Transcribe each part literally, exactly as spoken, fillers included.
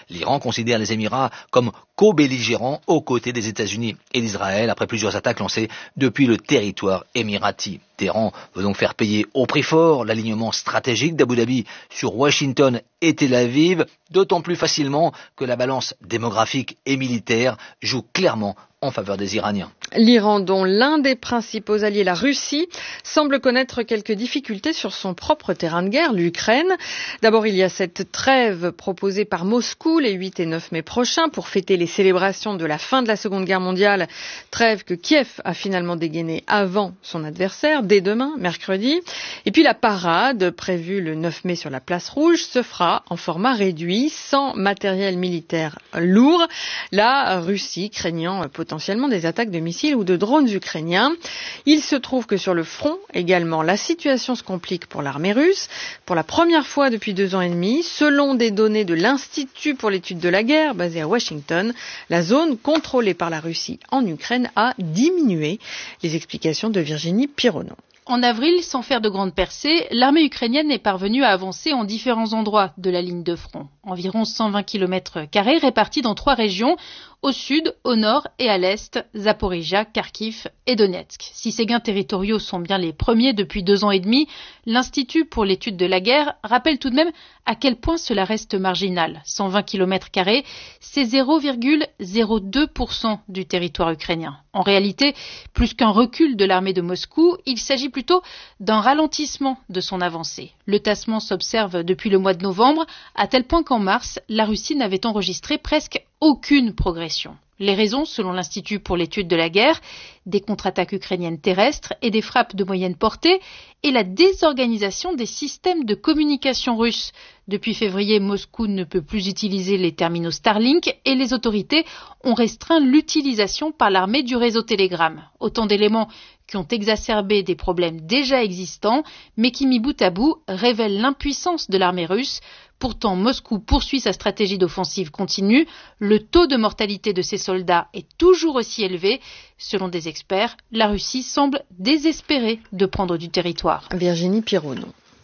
L'Iran considère les Émirats comme co-belligérants aux côtés des États-Unis et d'Israël après plusieurs attaques lancées depuis le territoire émirati. Téhéran veut donc faire payer au prix fort l'alignement stratégique d'Abu Dhabi sur Washington et Tel Aviv, d'autant plus facilement que la balance démographique et militaire joue clairement en faveur des Iraniens. L'Iran, dont l'un des principaux alliés, la Russie, semble connaître quelques difficultés sur son propre terrain de guerre, l'Ukraine. D'abord, il y a cette trêve proposée par Moscou les huit et neuf mai prochains pour fêter les célébrations de la fin de la Seconde Guerre mondiale, trêve que Kiev a finalement dégainée avant son adversaire, dès demain, mercredi. Et puis la parade, prévue le neuf mai sur la place Rouge, se fera en format réduit, sans matériel militaire lourd, la Russie craignant potentiellement des attaques de missiles ou de drones ukrainiens. Il se trouve que sur le front également, la situation se complique pour l'armée russe. Pour la première fois depuis deux ans et demi, selon des données de l'Institut pour l'étude de la guerre, basé à Washington, la zone contrôlée par la Russie en Ukraine a diminué. Les explications de Virginie Pironneau. En avril, sans faire de grandes percées, l'armée ukrainienne est parvenue à avancer en différents endroits de la ligne de front. Environ cent vingt kilomètres carrés répartis dans trois régions, au sud, au nord et à l'est, Zaporijia, Kharkiv et Donetsk. Si ces gains territoriaux sont bien les premiers depuis deux ans et demi, l'Institut pour l'étude de la guerre rappelle tout de même à quel point cela reste marginal. cent vingt kilomètres carrés, c'est zéro virgule zéro deux pour cent du territoire ukrainien. En réalité, plus qu'un recul de l'armée de Moscou, il s'agit plutôt d'un ralentissement de son avancée. Le tassement s'observe depuis le mois de novembre, à tel point qu'en mars, la Russie n'avait enregistré presque aucune progression. Les raisons, selon l'Institut pour l'étude de la guerre, des contre-attaques ukrainiennes terrestres et des frappes de moyenne portée et la désorganisation des systèmes de communication russes. Depuis février, Moscou ne peut plus utiliser les terminaux Starlink et les autorités ont restreint l'utilisation par l'armée du réseau Telegram. Autant d'éléments qui ont exacerbé des problèmes déjà existants, mais qui, mis bout à bout, révèlent l'impuissance de l'armée russe. Pourtant, Moscou poursuit sa stratégie d'offensive continue. Le taux de mortalité de ses soldats est toujours aussi élevé. Selon des experts, la Russie semble désespérée de prendre du territoire. Virginie Pironneau.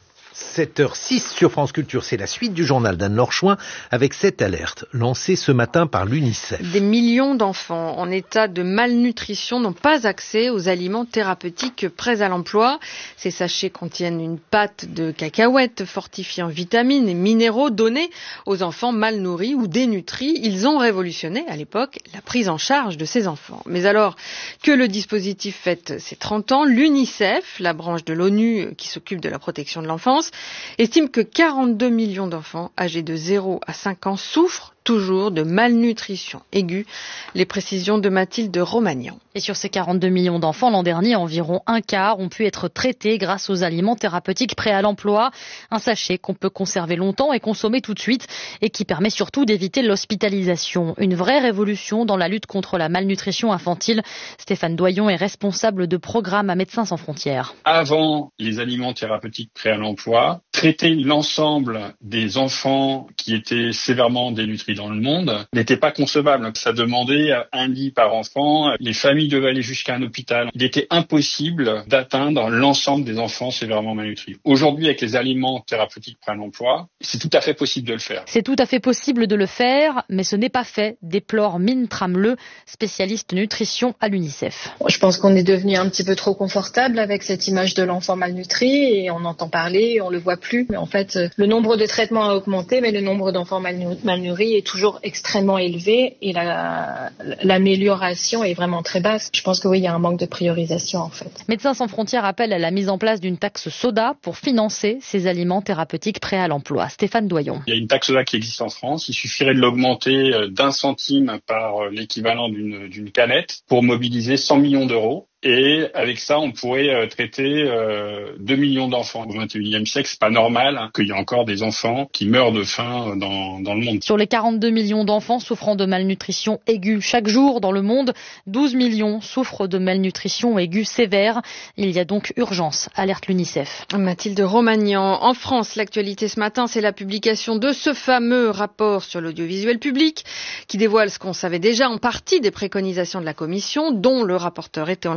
sept heures six sur France Culture, c'est la suite du journal d'Anne-Laure Chouin avec cette alerte lancée ce matin par l'UNICEF. Des millions d'enfants en état de malnutrition n'ont pas accès aux aliments thérapeutiques prêts à l'emploi. Ces sachets contiennent une pâte de cacahuètes fortifiée en vitamines et minéraux donnés aux enfants mal nourris ou dénutris. Ils ont révolutionné à l'époque la prise en charge de ces enfants. Mais alors que le dispositif fête ses trente ans, l'UNICEF, la branche de l'ONU qui s'occupe de la protection de l'enfance, estime que quarante-deux millions d'enfants âgés de zéro à cinq ans souffrent toujours de malnutrition aiguë. Les précisions de Mathilde Romagnan. Et sur ces quarante-deux millions d'enfants, l'an dernier, environ un quart ont pu être traités grâce aux aliments thérapeutiques prêts à l'emploi. Un sachet qu'on peut conserver longtemps et consommer tout de suite et qui permet surtout d'éviter l'hospitalisation. Une vraie révolution dans la lutte contre la malnutrition infantile. Stéphane Doyon est responsable de programme à Médecins sans frontières. Avant les aliments thérapeutiques prêts à l'emploi, traiter l'ensemble des enfants qui étaient sévèrement dénutris dans le monde n'était pas concevable. Ça demandait un lit par enfant. Les familles devaient aller jusqu'à un hôpital. Il était impossible d'atteindre l'ensemble des enfants sévèrement malnutris. Aujourd'hui, avec les aliments thérapeutiques prêts à l'emploi, c'est tout à fait possible de le faire. C'est tout à fait possible de le faire, mais ce n'est pas fait, déplore Mine Tramleux, spécialiste nutrition à l'UNICEF. Je pense qu'on est devenu un petit peu trop confortable avec cette image de l'enfant malnutri et on entend parler, on le voit plus. Mais en fait, le nombre de traitements a augmenté, mais le nombre d'enfants malnourris est toujours extrêmement élevé et la, l'amélioration est vraiment très basse. Je pense que oui, il y a un manque de priorisation en fait. Médecins sans frontières appelle à la mise en place d'une taxe soda pour financer ces aliments thérapeutiques prêts à l'emploi. Stéphane Doyon. Il y a une taxe soda qui existe en France. Il suffirait de l'augmenter d'un centime par l'équivalent d'une, d'une canette pour mobiliser cent millions d'euros. Et avec ça, on pourrait euh, traiter euh, deux millions d'enfants. Au vingt et unième siècle, c'est pas normal hein, qu'il y ait encore des enfants qui meurent de faim dans, dans le monde. Sur les quarante-deux millions d'enfants souffrant de malnutrition aiguë chaque jour dans le monde, douze millions souffrent de malnutrition aiguë sévère. Il y a donc urgence, alerte l'UNICEF. Mathilde Romagnan. En France, l'actualité ce matin, c'est la publication de ce fameux rapport sur l'audiovisuel public qui dévoile ce qu'on savait déjà en partie des préconisations de la Commission, dont le rapporteur était, on le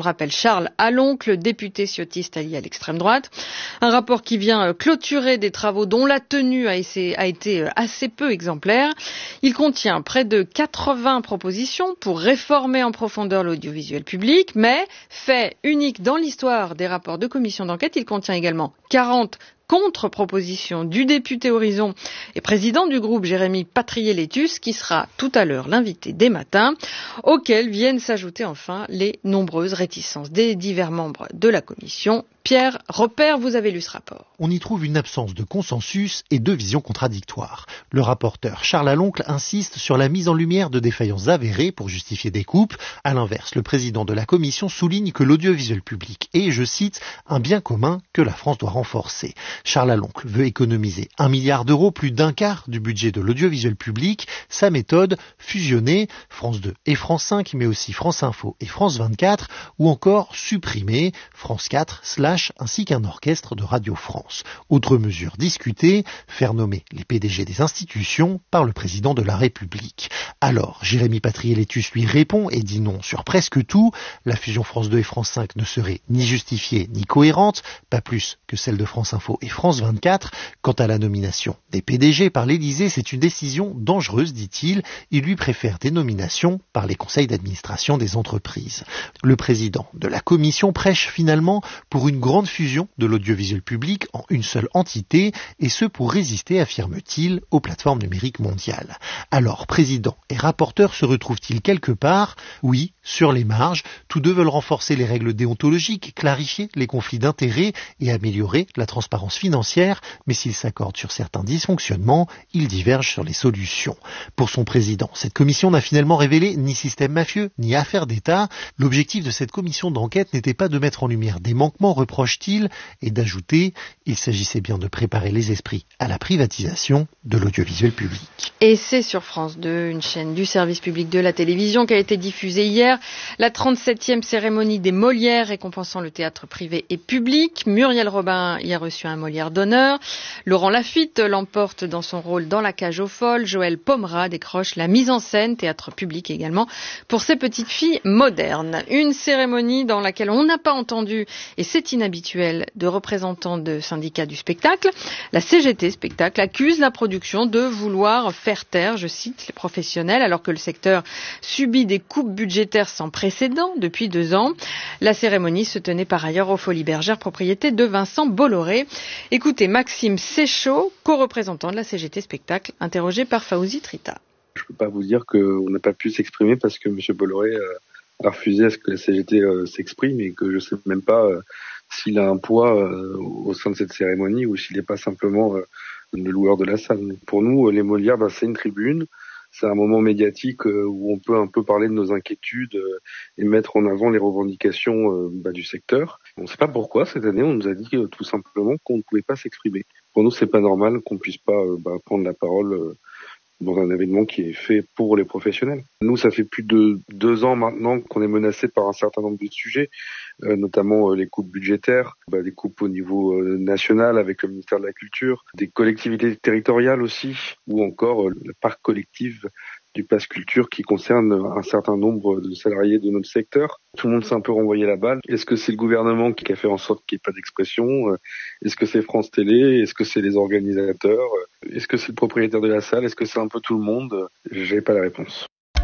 rappelle Charles Aloncle, député ciotiste allié à l'extrême droite. Un rapport qui vient clôturer des travaux dont la tenue a été assez peu exemplaire. Il contient près de quatre-vingts propositions pour réformer en profondeur l'audiovisuel public, mais fait unique dans l'histoire des rapports de commission d'enquête, il contient également quarante contre-proposition du député Horizon et président du groupe Jérémy Patrier-Létus, qui sera tout à l'heure l'invité des matins, auxquels viennent s'ajouter enfin les nombreuses réticences des divers membres de la commission. Pierre Repère, vous avez lu ce rapport. On y trouve une absence de consensus et deux visions contradictoires. Le rapporteur Charles Aloncle insiste sur la mise en lumière de défaillances avérées pour justifier des coupes. À l'inverse, le président de la commission souligne que l'audiovisuel public est, je cite, un bien commun que la France doit renforcer. Charles Aloncle veut économiser un milliard d'euros, plus d'un quart du budget de l'audiovisuel public. Sa méthode, fusionner France deux et France cinq, mais aussi France Info et France vingt-quatre, ou encore supprimer France quatre, slash, ainsi qu'un orchestre de Radio France. Autre mesure discutée, faire nommer les P D G des institutions par le président de la République. Alors, Jérémy Patrier-Létus lui répond et dit non sur presque tout. La fusion France deux et France cinq ne serait ni justifiée ni cohérente, pas plus que celle de France Info et France vingt-quatre. Quant à la nomination des P D G par l'Élysée, c'est une décision dangereuse, dit-il. Il lui préfère des nominations par les conseils d'administration des entreprises. Le président de la commission prêche finalement pour une grande fusion de l'audiovisuel public en une seule entité, et ce pour résister, affirme-t-il, aux plateformes numériques mondiales. Alors, président et rapporteur se retrouvent-ils quelque part? Oui, sur les marges. Tous deux veulent renforcer les règles déontologiques, clarifier les conflits d'intérêts et améliorer la transparence financière, mais s'ils s'accordent sur certains dysfonctionnements, ils divergent sur les solutions. Pour son président, cette commission n'a finalement révélé ni système mafieux, ni affaire d'État. L'objectif de cette commission d'enquête n'était pas de mettre en lumière des manquements, reproche-t-il, et d'ajouter, il s'agissait bien de préparer les esprits à la privatisation de l'audiovisuel public. Et c'est sur France deux, une chaîne du service public de la télévision, qui a été diffusée hier la trente-septième cérémonie des Molières récompensant le théâtre privé et public. Muriel Robin y a reçu un Molière d'honneur. Laurent Lafitte l'emporte dans son rôle dans La Cage aux folles. Joël Pomera décroche la mise en scène, théâtre public également, pour ses petites filles modernes. Une cérémonie dans laquelle on n'a pas entendu, et c'est inhabituel, de représentants de syndicats du spectacle. La C G T Spectacle accuse la production de vouloir faire taire, je cite, les professionnels, alors que le secteur subit des coupes budgétaires sans précédent depuis deux ans. La cérémonie se tenait par ailleurs aux Folies Bergères, propriété de Vincent Bolloré. Écoutez Maxime Séchaud, co-représentant de la C G T Spectacle, interrogé par Fawzi Trita. Je ne peux pas vous dire qu'on n'a pas pu s'exprimer parce que M. Bolloré a refusé à ce que la C G T s'exprime et que je ne sais même pas s'il a un poids au sein de cette cérémonie ou s'il n'est pas simplement le loueur de la salle. Pour nous, les Molières, ben, c'est une tribune. C'est un moment médiatique où on peut un peu parler de nos inquiétudes et mettre en avant les revendications bah, du secteur. On ne sait pas pourquoi cette année on nous a dit tout simplement qu'on ne pouvait pas s'exprimer. Pour nous, c'est pas normal qu'on puisse pas bah, prendre la parole dans un événement qui est fait pour les professionnels. Nous, ça fait plus de deux ans maintenant qu'on est menacé par un certain nombre de sujets, euh, notamment euh, les coupes budgétaires, bah, des coupes au niveau euh, national avec le ministère de la Culture, des collectivités territoriales aussi, ou encore euh, le parc collectif du Pass Culture qui concerne un certain nombre de salariés de notre secteur. Tout le monde s'est un peu renvoyé la balle. Est-ce que c'est le gouvernement qui a fait en sorte qu'il n'y ait pas d'expression? Est-ce que c'est France Télé? Est-ce que c'est les organisateurs? Est-ce que c'est le propriétaire de la salle? Est-ce que c'est un peu tout le monde? J'ai pas la réponse.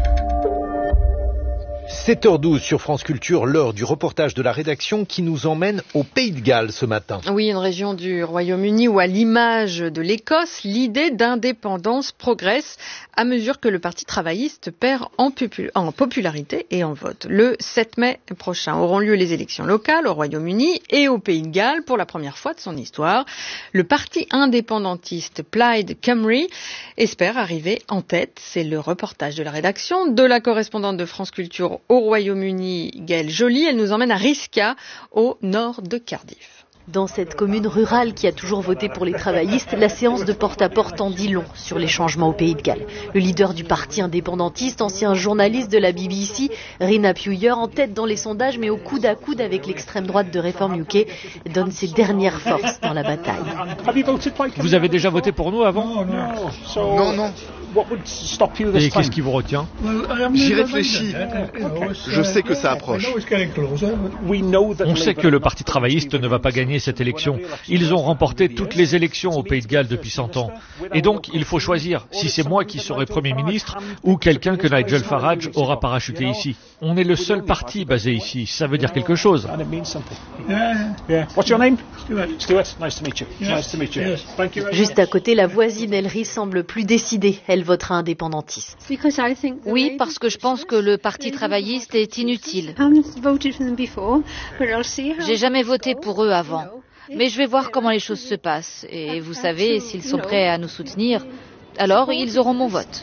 sept heures douze sur France Culture, l'heure du reportage de la rédaction qui nous emmène au Pays de Galles ce matin. Oui, une région du Royaume-Uni où, à l'image de l'Écosse, l'idée d'indépendance progresse à mesure que le Parti travailliste perd en, popul- en popularité et en vote. Le sept mai prochain auront lieu les élections locales au Royaume-Uni et au Pays de Galles pour la première fois de son histoire. Le parti indépendantiste Plaid Cymru espère arriver en tête. C'est le reportage de la rédaction de la correspondante de France Culture au Royaume-Uni, Gaëlle Joly. Elle nous emmène à Risca, au nord de Cardiff. Dans cette commune rurale qui a toujours voté pour les travaillistes, la séance de porte-à-porte en dit long sur les changements au Pays de Galles. Le leader du parti indépendantiste, ancien journaliste de la B B C, Rina Puyer, en tête dans les sondages mais au coude à coude avec l'extrême droite de Reform U K, donne ses dernières forces dans la bataille. Vous avez déjà voté pour nous avant ? Non, non. Et qu'est-ce qui vous retient? J'y réfléchis. Je sais que ça approche. On sait que le Parti travailliste ne va pas gagner cette élection. Ils ont remporté toutes les élections au Pays de Galles depuis cent ans. Et donc, il faut choisir si c'est moi qui serai Premier ministre ou quelqu'un que Nigel Farage aura parachuté ici. On est le seul parti basé ici. Ça veut dire quelque chose. Juste à côté, la voisine Ellery semble plus décidée. Elle votera indépendantiste. Oui, parce que je pense que le Parti travailliste est inutile. J'ai jamais voté pour eux avant. Mais je vais voir comment les choses se passent. Et vous savez, s'ils sont prêts à nous soutenir, alors ils auront mon vote.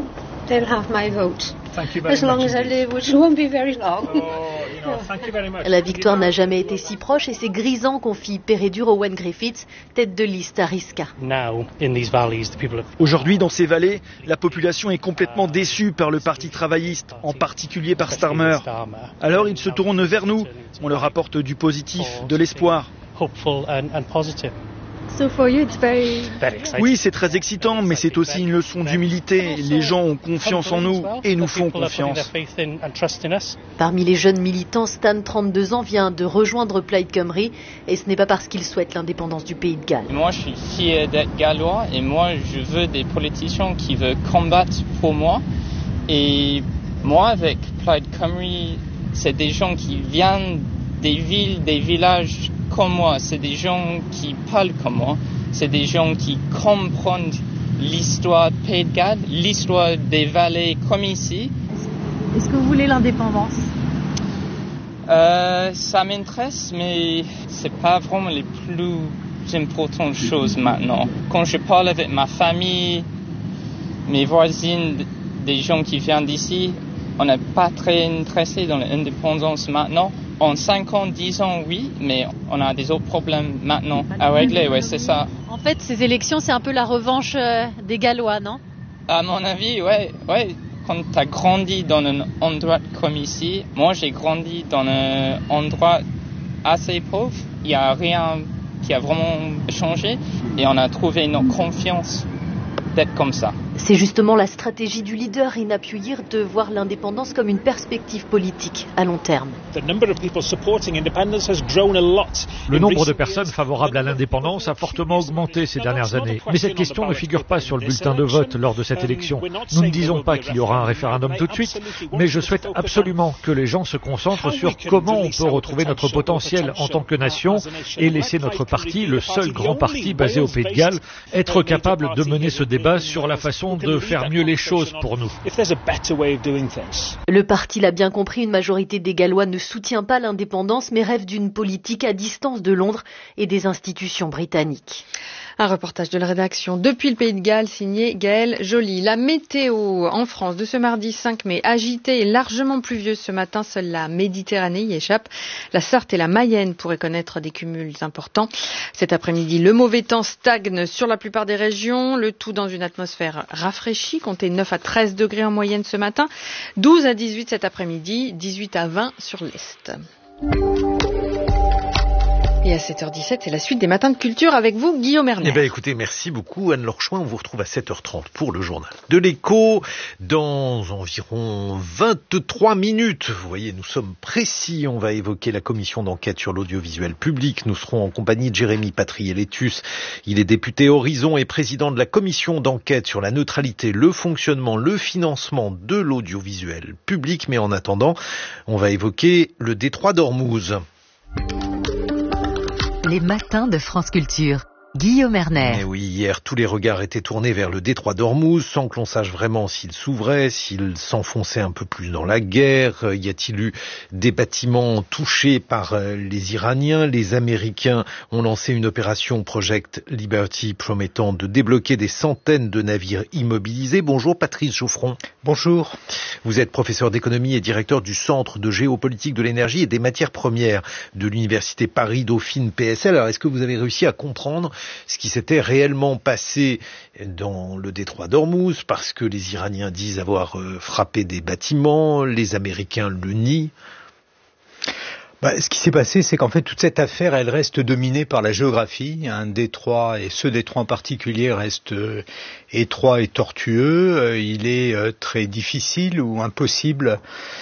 La victoire n'a jamais été si proche et c'est grisant, confie Peredur Owen Griffiths, tête de liste à Risca. Aujourd'hui, dans ces vallées, la population est complètement déçue par le Parti travailliste, en particulier par Starmer. Alors ils se tournent vers nous. On leur apporte du positif, de l'espoir. Oui, c'est très excitant, mais c'est aussi une leçon d'humilité. Les gens ont confiance en nous et nous font confiance. Parmi les jeunes militants, Stan, trente-deux ans, vient de rejoindre Plaid Cymru et ce n'est pas parce qu'il souhaite l'indépendance du Pays de Galles. Moi, je suis fier d'être gallois et moi, je veux des politiciens qui veulent combattre pour moi. Et moi, avec Plaid Cymru, c'est des gens qui viennent des villes, des villages comme moi, c'est des gens qui parlent comme moi, c'est des gens qui comprennent l'histoire de Pays de Galles, l'histoire des vallées comme ici. Est-ce que vous voulez l'indépendance? euh, Ça m'intéresse, mais c'est pas vraiment les plus importantes choses maintenant. Quand je parle avec ma famille, mes voisines, des gens qui viennent d'ici, on n'est pas très intéressé dans l'indépendance maintenant. En cinq ans, dix ans, oui, mais on a des autres problèmes maintenant à régler, ouais, c'est ça. En fait, ces élections, c'est un peu la revanche euh, des Gallois, non? À mon avis, ouais, ouais. Quand tu as grandi dans un endroit comme ici, moi j'ai grandi dans un endroit assez pauvre, il n'y a rien qui a vraiment changé et on a trouvé notre confiance d'être comme ça. C'est justement la stratégie du leader Rina Puyir de voir l'indépendance comme une perspective politique à long terme. Le nombre de personnes favorables à l'indépendance a fortement augmenté ces dernières années. Mais cette question ne figure pas sur le bulletin de vote lors de cette élection. Nous ne disons pas qu'il y aura un référendum tout de suite, mais je souhaite absolument que les gens se concentrent sur comment on peut retrouver notre potentiel en tant que nation et laisser notre parti, le seul grand parti basé au Pays de Galles, être capable de mener ce débat sur la façon de faire mieux les choses pour nous. Le parti l'a bien compris, une majorité des Gallois ne soutient pas l'indépendance mais rêve d'une politique à distance de Londres et des institutions britanniques. Un reportage de la rédaction depuis le Pays de Galles signé Gaël Joly. La météo en France de ce mardi cinq mai, agitée et largement pluvieuse ce matin. Seule la Méditerranée y échappe. La Sarthe et la Mayenne pourraient connaître des cumuls importants. Cet après-midi, le mauvais temps stagne sur la plupart des régions. Le tout dans une atmosphère rafraîchie. Comptez neuf à treize degrés en moyenne ce matin. douze à dix-huit cet après-midi. dix-huit à vingt sur l'Est. Et à sept heures dix-sept, c'est la suite des matins de culture avec vous, Guillaume Erner. Eh bien, écoutez, merci beaucoup, Anne-Laure Chouin. On vous retrouve à sept heures trente pour le journal de l'Écho. Dans environ vingt-trois minutes, vous voyez, nous sommes précis. On va évoquer la commission d'enquête sur l'audiovisuel public. Nous serons en compagnie de Jérémy Patrier-Létus. Il est député Horizon et président de la commission d'enquête sur la neutralité, le fonctionnement, le financement de l'audiovisuel public. Mais en attendant, on va évoquer le détroit d'Ormuz. Les matins de France Culture. Guillaume Erner. Et oui, hier, tous les regards étaient tournés vers le détroit d'Ormuz, sans que l'on sache vraiment s'il s'ouvrait, s'il s'enfonçait un peu plus dans la guerre. Y a-t-il eu des bâtiments touchés par les Iraniens? Les Américains ont lancé une opération Project Liberty promettant de débloquer des centaines de navires immobilisés. Bonjour Patrice Geoffron. Bonjour. Vous êtes professeur d'économie et directeur du Centre de géopolitique de l'énergie et des matières premières de l'Université Paris-Dauphine P S L. Alors, est-ce que vous avez réussi à comprendre ce qui s'était réellement passé dans le détroit d'Ormuz, parce que les Iraniens disent avoir frappé des bâtiments, les Américains le nient? Bah, ce qui s'est passé, c'est qu'en fait, toute cette affaire, elle reste dominée par la géographie. Un détroit, et ce détroit en particulier, reste euh, étroit et tortueux. Euh, il est euh, très difficile ou impossible,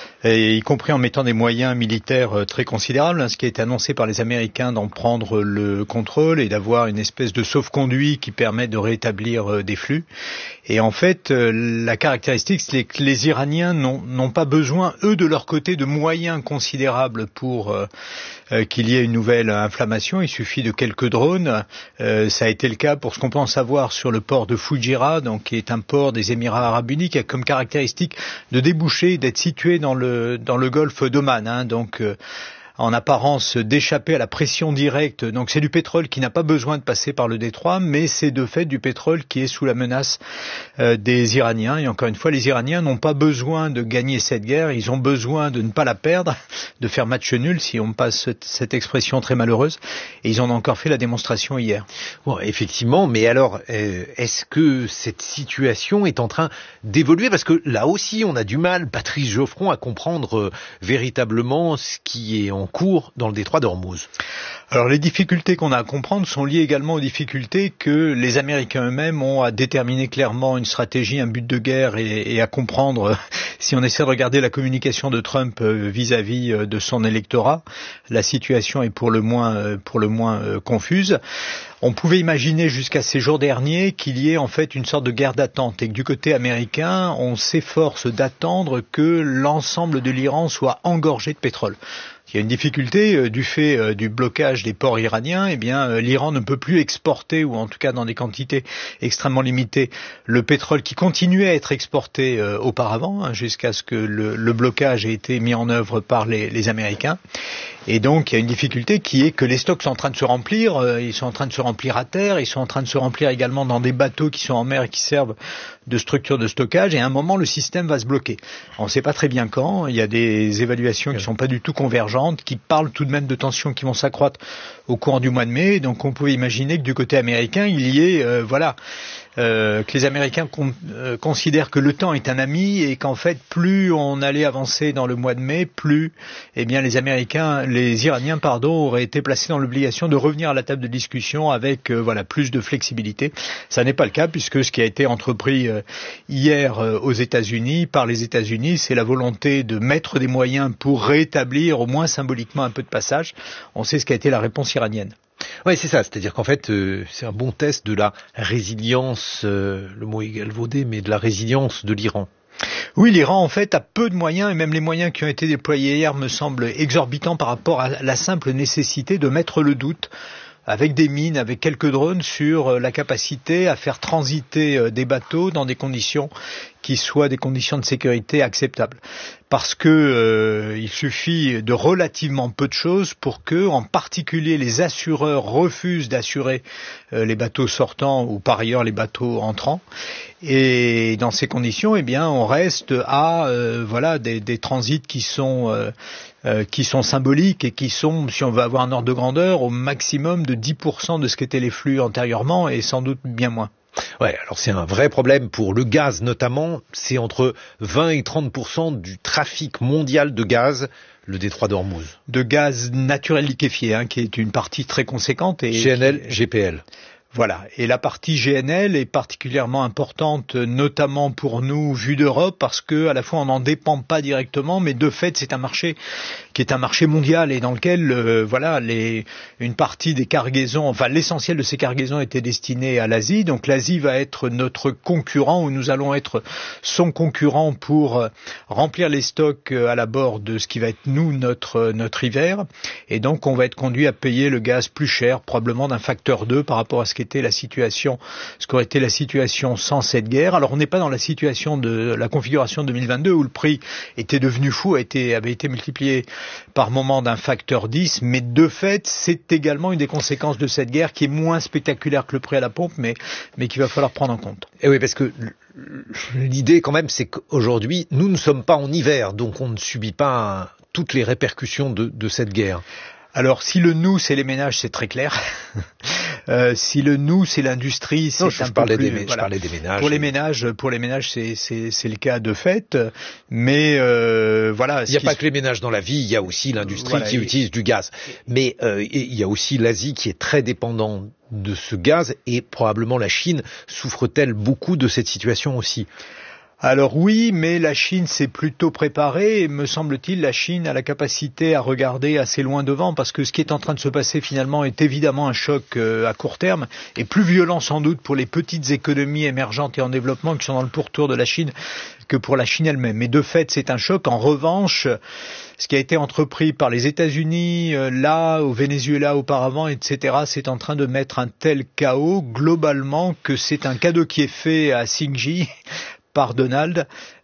et y compris en mettant des moyens militaires euh, très considérables, hein, ce qui a été annoncé par les Américains d'en prendre le contrôle et d'avoir une espèce de sauf-conduit qui permet de rétablir euh, des flux. Et en fait, euh, la caractéristique, c'est que les Iraniens n'ont, n'ont pas besoin, eux, de leur côté, de moyens considérables pour euh, euh, qu'il y ait une nouvelle inflammation. Il suffit de quelques drones. Euh, ça a été le cas pour ce qu'on peut en savoir sur le port de Fujairah, donc qui est un port des Émirats Arabes Unis, qui a comme caractéristique de déboucher, d'être situé dans le dans le golfe d'Oman, hein, donc euh, en apparence d'échapper à la pression directe. Donc c'est du pétrole qui n'a pas besoin de passer par le détroit, mais c'est de fait du pétrole qui est sous la menace euh, des Iraniens. Et encore une fois, les Iraniens n'ont pas besoin de gagner cette guerre, ils ont besoin de ne pas la perdre, de faire match nul, si on passe cette, cette expression très malheureuse. Et ils en ont encore fait la démonstration hier. Bon, effectivement, mais alors, euh, est-ce que cette situation est en train d'évoluer? Parce que là aussi, on a du mal, Patrice Geoffron, à comprendre euh, véritablement ce qui est en cours dans le détroit d'Ormuz. Alors les difficultés qu'on a à comprendre sont liées également aux difficultés que les Américains eux-mêmes ont à déterminer clairement une stratégie, un but de guerre et, et à comprendre, si on essaie de regarder la communication de Trump vis-à-vis de son électorat, la situation est pour le moins, pour le moins confuse. On pouvait imaginer jusqu'à ces jours derniers qu'il y ait en fait une sorte de guerre d'attente et que du côté américain, on s'efforce d'attendre que l'ensemble de l'Iran soit engorgé de pétrole. Il y a une difficulté euh, du fait euh, du blocage des ports iraniens. Eh bien, euh, l'Iran ne peut plus exporter, ou en tout cas dans des quantités extrêmement limitées, le pétrole qui continuait à être exporté euh, auparavant, hein, jusqu'à ce que le, le blocage ait été mis en œuvre par les, les Américains. Et donc, il y a une difficulté qui est que les stocks sont en train de se remplir. Euh, ils sont en train de se remplir à terre. Ils sont en train de se remplir également dans des bateaux qui sont en mer et qui servent de structure de stockage. Et à un moment, le système va se bloquer. On ne sait pas très bien quand. Il y a des évaluations qui ne sont pas du tout convergentes, qui parlent tout de même de tensions qui vont s'accroître au courant du mois de mai. Donc, on pouvait imaginer que du côté américain, il y ait, euh, voilà, euh, que les Américains con, euh, considèrent que le temps est un ami et qu'en fait, plus on allait avancer dans le mois de mai, plus, eh bien, les Américains, les Iraniens, pardon, auraient été placés dans l'obligation de revenir à la table de discussion avec, euh, voilà, plus de flexibilité. Ça n'est pas le cas puisque ce qui a été entrepris euh, hier euh, aux États-Unis, par les États-Unis, c'est la volonté de mettre des moyens pour rétablir au moins symboliquement un peu de passage. On sait ce qu'a été la réponse iranienne. Oui, c'est ça. C'est-à-dire qu'en fait, euh, c'est un bon test de la résilience, euh, le mot est galvaudé, mais de la résilience de l'Iran. Oui, l'Iran, en fait, a peu de moyens, et même les moyens qui ont été déployés hier me semblent exorbitants par rapport à la simple nécessité de mettre le doute, avec des mines, avec quelques drones, sur la capacité à faire transiter des bateaux dans des conditions qui soient des conditions de sécurité acceptables. Parce que euh, il suffit de relativement peu de choses pour que, en particulier, les assureurs refusent d'assurer euh, les bateaux sortants ou par ailleurs les bateaux entrants. Et dans ces conditions, eh bien, on reste à euh, voilà des, des transits qui sont euh, euh, qui sont symboliques et qui sont, si on veut avoir un ordre de grandeur, au maximum de dix pour cent de ce qu'étaient les flux antérieurement et sans doute bien moins. Ouais, alors c'est un vrai problème pour le gaz notamment. C'est entre vingt et trente pour cent du trafic mondial de gaz, le détroit d'Ormuz. De gaz naturel liquéfié, hein, qui est une partie très conséquente. Et G N L, G P L. Voilà. Et la partie G N L est particulièrement importante, notamment pour nous, vu d'Europe, parce que à la fois on n'en dépend pas directement, mais de fait c'est un marché qui est un marché mondial et dans lequel, euh, voilà, les, une partie des cargaisons, enfin l'essentiel de ces cargaisons était destiné à l'Asie. Donc l'Asie va être notre concurrent, ou nous allons être son concurrent pour euh, remplir les stocks euh, à la bord de ce qui va être nous notre euh, notre hiver. Et donc on va être conduit à payer le gaz plus cher, probablement d'un facteur deux par rapport à ce était la situation, ce qu'aurait été la situation sans cette guerre. Alors on n'est pas dans la situation de la configuration deux mille vingt-deux où le prix était devenu fou, a été, avait été multiplié par moment d'un facteur dix, mais de fait c'est également une des conséquences de cette guerre qui est moins spectaculaire que le prix à la pompe, mais, mais qu'il va falloir prendre en compte. Et oui, parce que l'idée quand même c'est qu'aujourd'hui nous ne sommes pas en hiver, donc on ne subit pas toutes les répercussions de, de cette guerre. Alors si le nous c'est les ménages, c'est très clair. Euh, si le nous, c'est l'industrie, c'est non, un je, peu parlais plus, des, voilà. je parlais des ménages. Pour les ménages, pour les ménages, c'est c'est c'est le cas de fait. Mais euh, voilà. Il n'y a pas se... que les ménages dans la vie, il y a aussi l'industrie voilà, qui et... utilise du gaz. Mais euh, il y a aussi l'Asie qui est très dépendante de ce gaz et probablement la Chine souffre-t-elle beaucoup de cette situation aussi? Alors oui, mais la Chine s'est plutôt préparée et me semble-t-il la Chine a la capacité à regarder assez loin devant parce que ce qui est en train de se passer finalement est évidemment un choc euh, à court terme et plus violent sans doute pour les petites économies émergentes et en développement qui sont dans le pourtour de la Chine que pour la Chine elle-même. Mais de fait c'est un choc. En revanche, ce qui a été entrepris par les États-Unis, euh, là, au Venezuela auparavant, et cetera, c'est en train de mettre un tel chaos globalement que c'est un cadeau qui est fait à Xi par Donald,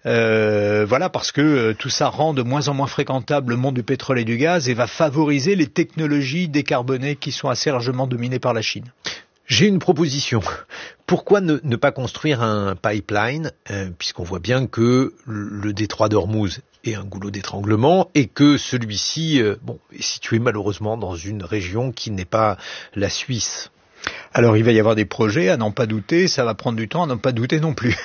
euh, voilà, parce que euh, tout ça rend de moins en moins fréquentable le monde du pétrole et du gaz et va favoriser les technologies décarbonées qui sont assez largement dominées par la Chine. J'ai une proposition. Pourquoi ne, ne pas construire un pipeline, euh, puisqu'on voit bien que le détroit d'Ormuz est un goulot d'étranglement et que celui-ci euh, bon, est situé malheureusement dans une région qui n'est pas la Suisse. Alors il va y avoir des projets, à n'en pas douter, ça va prendre du temps, à n'en pas douter non plus.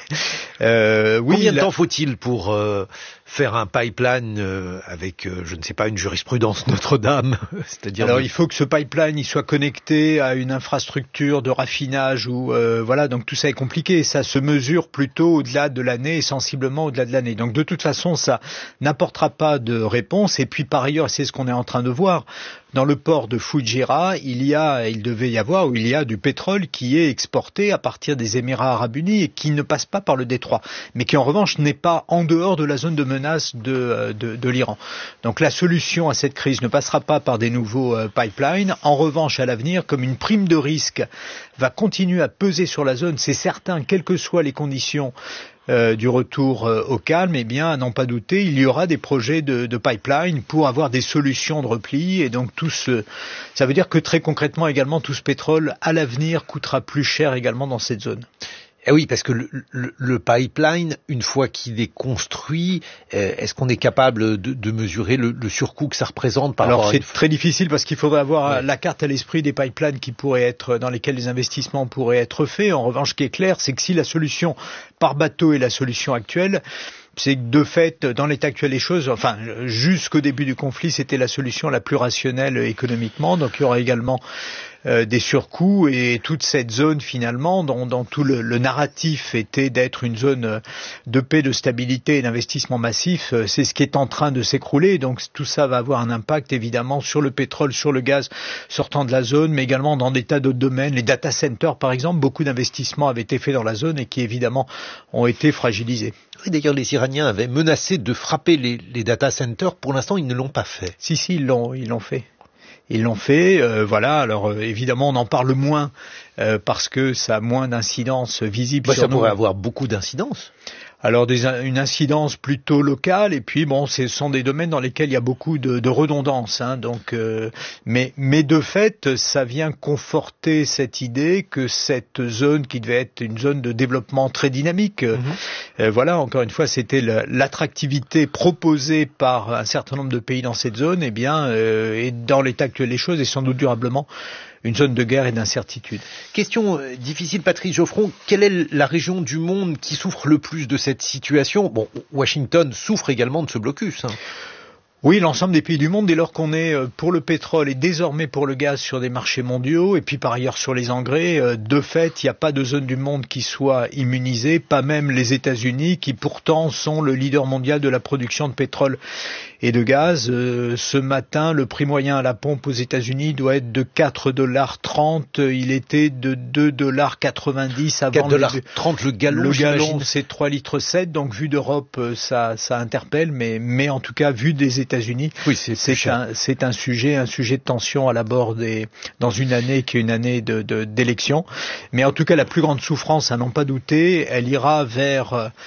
Euh, oui, Combien de la... temps faut-il pour euh, faire un pipeline euh, avec, euh, je ne sais pas, une jurisprudence Notre-Dame, c'est-à-dire Alors de... il faut que ce pipeline il soit connecté à une infrastructure de raffinage ou euh, voilà, donc tout ça est compliqué, ça se mesure plutôt au-delà de l'année et sensiblement au-delà de l'année. Donc de toute façon, ça n'apportera pas de réponse. Et puis par ailleurs, c'est ce qu'on est en train de voir. Dans le port de Fujairah, il y a, il devait y avoir, ou il y a du pétrole qui est exporté à partir des Émirats Arabes Unis et qui ne passe pas par le détroit, mais qui en revanche n'est pas en dehors de la zone de menace de, de, de l'Iran. Donc la solution à cette crise ne passera pas par des nouveaux euh, pipelines. En revanche, à l'avenir, comme une prime de risque va continuer à peser sur la zone, c'est certain, quelles que soient les conditions Euh, du retour euh, au calme, eh bien, à n'en pas douter, il y aura des projets de, de pipeline pour avoir des solutions de repli et donc tout ce, ça veut dire que très concrètement également tout ce pétrole à l'avenir coûtera plus cher également dans cette zone. Eh oui, parce que le, le, le pipeline, une fois qu'il est construit, euh, est-ce qu'on est capable de, de mesurer le, le surcoût que ça représente par Alors rapport c'est à une... très difficile parce qu'il faudrait avoir ouais. la carte à l'esprit des pipelines qui pourraient être dans lesquels les investissements pourraient être faits. En revanche, ce qui est clair, c'est que si la solution par bateau est la solution actuelle, c'est que de fait, dans l'état actuel des choses, enfin jusqu'au début du conflit, c'était la solution la plus rationnelle économiquement. Donc il y aura également Euh, des surcoûts et toute cette zone finalement dont, dont tout le, le narratif était d'être une zone de paix, de stabilité et d'investissement massif, euh, c'est ce qui est en train de s'écrouler. Donc tout ça va avoir un impact évidemment sur le pétrole, sur le gaz sortant de la zone, mais également dans des tas d'autres domaines. Les data centers par exemple, beaucoup d'investissements avaient été faits dans la zone et qui évidemment ont été fragilisés. Oui, d'ailleurs les Iraniens avaient menacé de frapper les, les data centers. Pour l'instant, ils ne l'ont pas fait. Si, si, ils l'ont, ils l'ont fait. Ils l'ont fait, euh, voilà. Alors euh, évidemment, on en parle moins euh, parce que ça a moins d'incidence visible bah, sur ça nous. pourrait avoir beaucoup d'incidence. Alors des, une incidence plutôt locale et puis bon, ce sont des domaines dans lesquels il y a beaucoup de, de redondance. Hein, donc, euh, mais, mais de fait, ça vient conforter cette idée que cette zone qui devait être une zone de développement très dynamique, mm-hmm. euh, voilà, encore une fois, c'était le, l'attractivité proposée par un certain nombre de pays dans cette zone, et eh bien, euh, et dans l'état actuel des choses, et sans doute durablement, une zone de guerre et d'incertitude. Question euh, difficile, Patrice Geoffron. Quelle est la région du monde qui souffre le plus de cette situation? Bon, Washington souffre également de ce blocus. Hein. Oui, l'ensemble des pays du monde, dès lors qu'on est pour le pétrole et désormais pour le gaz sur des marchés mondiaux, et puis par ailleurs sur les engrais, de fait, il n'y a pas de zone du monde qui soit immunisée, pas même les États-Unis, qui pourtant sont le leader mondial de la production de pétrole et de gaz. Euh, ce matin, le prix moyen à la pompe aux États-Unis doit être de quatre dollars trente. Il était de deux dollars quatre-vingt-dix avant. quatre dollars trente le gallon. Le gallon, c'est trois litres sept. Donc, vu d'Europe, ça, ça interpelle. Mais, mais en tout cas, vu des États-Unis, oui, c'est, c'est un, c'est un sujet, un sujet de tension à l'abord des, dans une année qui est une année de, de, d'élection. Mais en tout cas, la plus grande souffrance, à n'en pas douter, elle ira vers,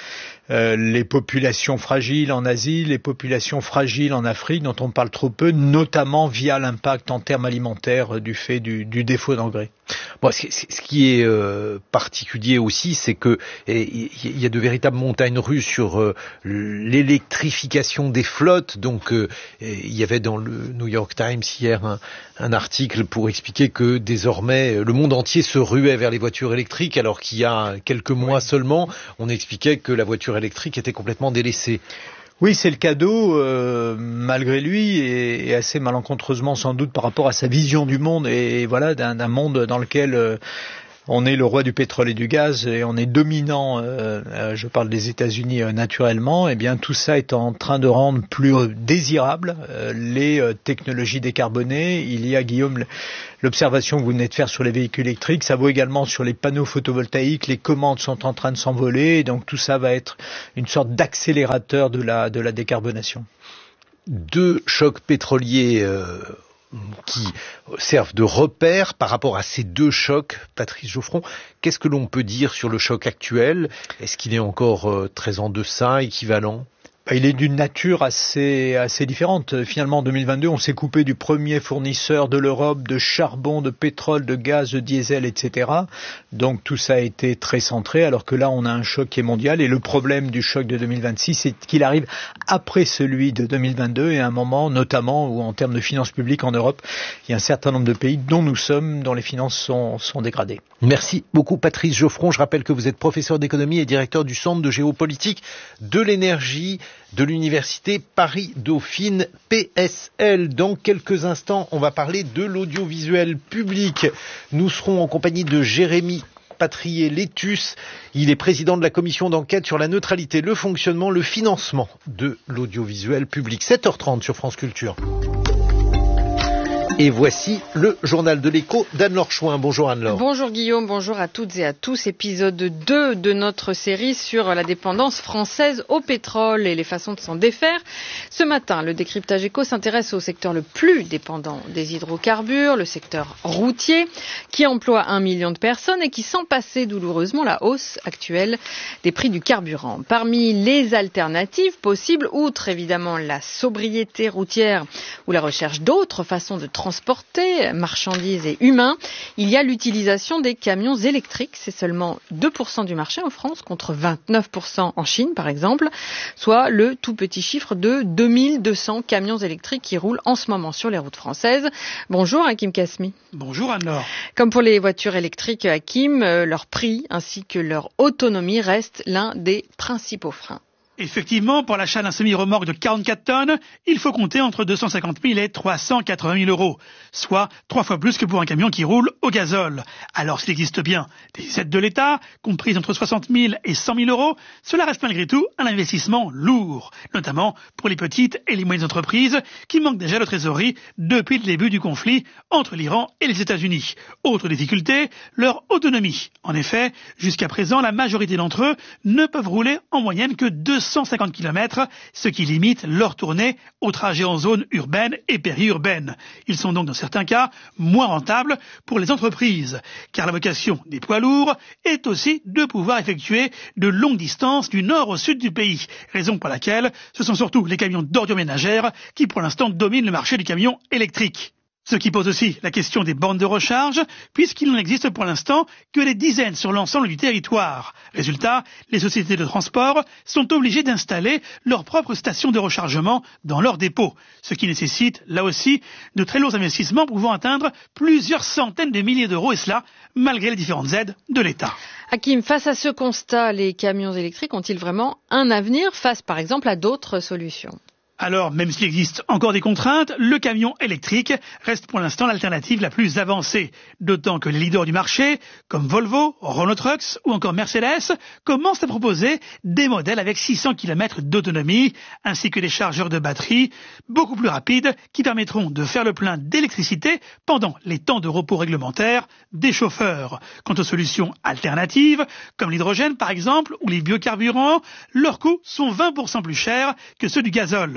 euh, les populations fragiles en Asie, les populations fragiles en Afrique, dont on parle trop peu, notamment via l'impact en termes alimentaires du fait du, du défaut d'engrais. Bon, ce, ce qui est euh, particulier aussi, c'est que il y a de véritables montagnes russes sur euh, l'électrification des flottes. Donc, euh, il y avait dans le New York Times hier un, un article pour expliquer que désormais le monde entier se ruait vers les voitures électriques, alors qu'il y a quelques mois seulement, on expliquait que la voiture électrique était complètement délaissée. Oui, c'est le cadeau, euh, malgré lui, et, et assez malencontreusement sans doute par rapport à sa vision du monde, et, et voilà, d'un, d'un monde dans lequel euh, on est le roi du pétrole et du gaz, et on est dominant, euh, euh, je parle des États-Unis euh, naturellement, et bien tout ça est en train de rendre plus euh, désirables euh, les euh, technologies décarbonées. Il y a, Guillaume, l'observation que vous venez de faire sur les véhicules électriques, ça vaut également sur les panneaux photovoltaïques, les commandes sont en train de s'envoler, et donc tout ça va être une sorte d'accélérateur de la, de la décarbonation. Deux chocs pétroliers euh, qui servent de repère par rapport à ces deux chocs. Patrice Geoffron, qu'est-ce que l'on peut dire sur le choc actuel? Est-ce qu'il est encore euh, très en deçà, équivalent? Il est d'une nature assez assez différente. Finalement, en deux mille vingt-deux, on s'est coupé du premier fournisseur de l'Europe de charbon, de pétrole, de gaz, de diesel, et cetera. Donc tout ça a été très centré, alors que là, on a un choc qui est mondial. Et le problème du choc de deux mille vingt-six, c'est qu'il arrive après celui de deux mille vingt-deux, et à un moment, notamment, où en termes de finances publiques en Europe, il y a un certain nombre de pays dont nous sommes, dont les finances sont, sont dégradées. Merci beaucoup, Patrice Geoffron. Je rappelle que vous êtes professeur d'économie et directeur du Centre de géopolitique de l'énergie de l'Université Paris-Dauphine P S L. Dans quelques instants, on va parler de l'audiovisuel public. Nous serons en compagnie de Jérémy Patrier-Létus. Il est président de la commission d'enquête sur la neutralité, le fonctionnement, le financement de l'audiovisuel public. sept heures trente sur France Culture. Et voici le journal de l'écho d'Anne-Laure Chouin. Bonjour Anne-Laure. Bonjour Guillaume, bonjour à toutes et à tous. Épisode deux de notre série sur la dépendance française au pétrole et les façons de s'en défaire. Ce matin, le décryptage éco s'intéresse au secteur le plus dépendant des hydrocarbures, le secteur routier, qui emploie un million de personnes et qui sent passer douloureusement la hausse actuelle des prix du carburant. Parmi les alternatives possibles, outre évidemment la sobriété routière ou la recherche d'autres façons de transporter marchandises et humains, il y a l'utilisation des camions électriques. C'est seulement deux pour cent du marché en France contre vingt-neuf pour cent en Chine par exemple, soit le tout petit chiffre de deux mille deux cents camions électriques qui roulent en ce moment sur les routes françaises. Bonjour Hakim Kasmi. Bonjour Anne-Laure. Comme pour les voitures électriques, Hakim, leur prix ainsi que leur autonomie restent l'un des principaux freins. Effectivement, pour l'achat d'un semi-remorque de quarante-quatre tonnes, il faut compter entre deux cent cinquante mille et trois cent quatre-vingt mille euros, soit trois fois plus que pour un camion qui roule au gazole. Alors s'il existe bien des aides de l'État, comprises entre soixante mille et cent mille euros, cela reste malgré tout un investissement lourd, notamment pour les petites et les moyennes entreprises qui manquent déjà de trésorerie depuis le début du conflit entre l'Iran et les États-Unis. Autre difficulté, leur autonomie. En effet, jusqu'à présent, la majorité d'entre eux ne peuvent rouler en moyenne que deux cent cinquante kilomètres, ce qui limite leur tournée au trajet en zone urbaine et périurbaine. Ils sont donc dans certains cas moins rentables pour les entreprises, car la vocation des poids lourds est aussi de pouvoir effectuer de longues distances du nord au sud du pays, raison pour laquelle ce sont surtout les camions d'ordures ménagères qui pour l'instant dominent le marché du camion électrique. Ce qui pose aussi la question des bornes de recharge, puisqu'il n'en existe pour l'instant que des dizaines sur l'ensemble du territoire. Résultat, les sociétés de transport sont obligées d'installer leurs propres stations de rechargement dans leurs dépôts, ce qui nécessite, là aussi, de très lourds investissements pouvant atteindre plusieurs centaines de milliers d'euros, et cela malgré les différentes aides de l'État. Hakim, face à ce constat, les camions électriques ont-ils vraiment un avenir face, par exemple, à d'autres solutions ? Alors, même s'il existe encore des contraintes, le camion électrique reste pour l'instant l'alternative la plus avancée. D'autant que les leaders du marché, comme Volvo, Renault Trucks ou encore Mercedes, commencent à proposer des modèles avec six cents kilomètres d'autonomie, ainsi que des chargeurs de batterie beaucoup plus rapides qui permettront de faire le plein d'électricité pendant les temps de repos réglementaires des chauffeurs. Quant aux solutions alternatives, comme l'hydrogène par exemple, ou les biocarburants, leurs coûts sont vingt pour cent plus chers que ceux du gazole.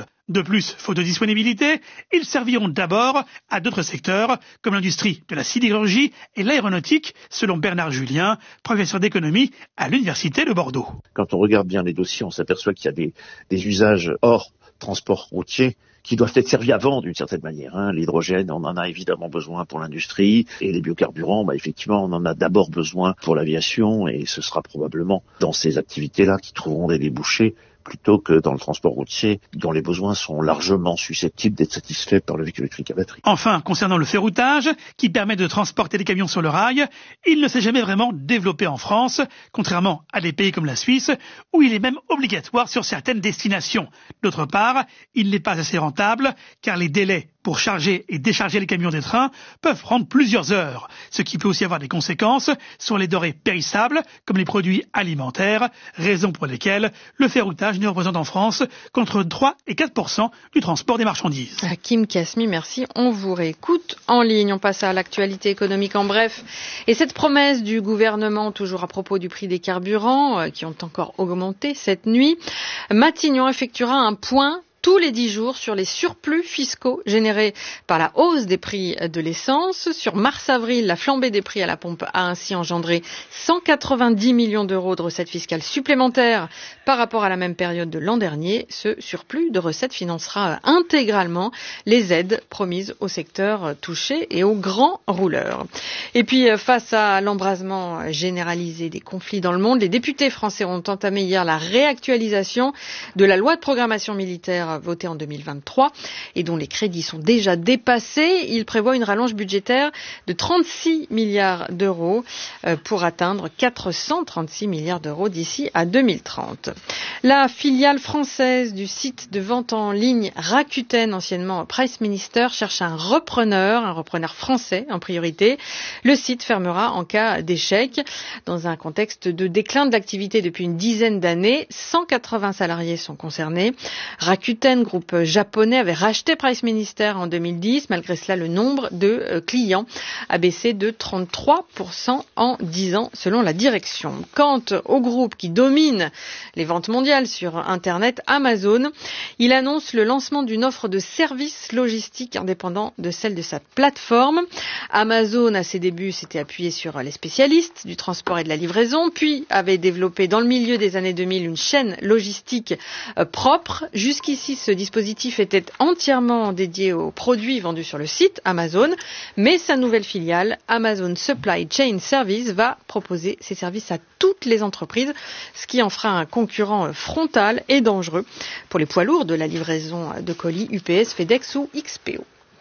De plus, faute de disponibilité, ils serviront d'abord à d'autres secteurs, comme l'industrie de la sidérurgie et l'aéronautique, selon Bernard Julien, professeur d'économie à l'Université de Bordeaux. Quand on regarde bien les dossiers, on s'aperçoit qu'il y a des, des usages hors transport routier qui doivent être servis avant d'une certaine manière. Hein. L'hydrogène, on en a évidemment besoin pour l'industrie, et les biocarburants, bah, effectivement, on en a d'abord besoin pour l'aviation, et ce sera probablement dans ces activités-là qui trouveront des débouchés, plutôt que dans le transport routier, dont les besoins sont largement susceptibles d'être satisfaits par le véhicule électrique à batterie. Enfin, concernant le ferroutage, qui permet de transporter des camions sur le rail, il ne s'est jamais vraiment développé en France, contrairement à des pays comme la Suisse, où il est même obligatoire sur certaines destinations. D'autre part, il n'est pas assez rentable, car les délais pour charger et décharger les camions des trains peuvent prendre plusieurs heures, ce qui peut aussi avoir des conséquences sur les denrées périssables, comme les produits alimentaires, raison pour lesquelles le ferroutage ne représente en France qu'entre trois et quatre pour cent du transport des marchandises. Hakim Kasmi, merci. On vous réécoute en ligne. On passe à l'actualité économique en bref. Et cette promesse du gouvernement, toujours à propos du prix des carburants, euh, qui ont encore augmenté cette nuit, Matignon effectuera un point tous les dix jours sur les surplus fiscaux générés par la hausse des prix de l'essence. Sur mars-avril, la flambée des prix à la pompe a ainsi engendré cent quatre-vingt-dix millions d'euros de recettes fiscales supplémentaires par rapport à la même période de l'an dernier. Ce surplus de recettes financera intégralement les aides promises au secteur touché et aux grands rouleurs. Et puis, face à l'embrasement généralisé des conflits dans le monde, les députés français ont entamé hier la réactualisation de la loi de programmation militaire voté en deux mille vingt-trois et dont les crédits sont déjà dépassés. Il prévoit une rallonge budgétaire de trente-six milliards d'euros pour atteindre quatre cent trente-six milliards d'euros d'ici à deux mille trente. La filiale française du site de vente en ligne Rakuten, anciennement Price Minister, cherche un repreneur, un repreneur français en priorité. Le site fermera en cas d'échec. Dans un contexte de déclin de l'activité depuis une dizaine d'années, cent quatre-vingts salariés sont concernés. Rakuten, groupe japonais, avait racheté Price Minister en deux mille dix. Malgré cela, le nombre de clients a baissé de trente-trois pour cent en dix ans, selon la direction. Quant au groupe qui domine les ventes mondiales sur Internet, Amazon, il annonce le lancement d'une offre de services logistiques indépendants de celle de sa plateforme. Amazon, à ses débuts, s'était appuyé sur les spécialistes du transport et de la livraison, puis avait développé dans le milieu des années deux mille une chaîne logistique propre. Jusqu'ici, ce dispositif était entièrement dédié aux produits vendus sur le site Amazon, mais sa nouvelle filiale, Amazon Supply Chain Service, va proposer ses services à toutes les entreprises, ce qui en fera un concurrent frontal et dangereux pour les poids lourds de la livraison de colis U P S, FedEx ou X P O.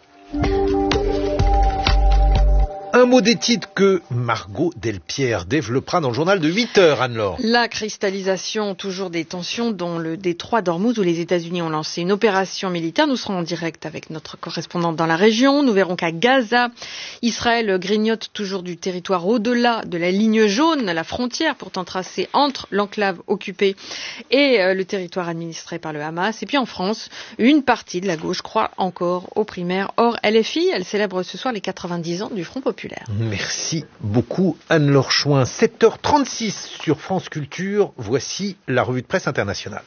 Un mot des titres que Margot Delpierre développera dans le journal de huit heures, Anne-Laure. La cristallisation toujours des tensions dans le détroit d'Ormuz où les États-Unis ont lancé une opération militaire. Nous serons en direct avec notre correspondante dans la région. Nous verrons qu'à Gaza, Israël grignote toujours du territoire au-delà de la ligne jaune, la frontière pourtant tracée entre l'enclave occupée et le territoire administré par le Hamas. Et puis en France, une partie de la gauche croit encore aux primaires hors L F I. Elle célèbre ce soir les quatre-vingt-dix ans du Front populaire. Merci beaucoup Anne-Laure Chouin. sept heures trente-six sur France Culture. Voici la revue de presse internationale.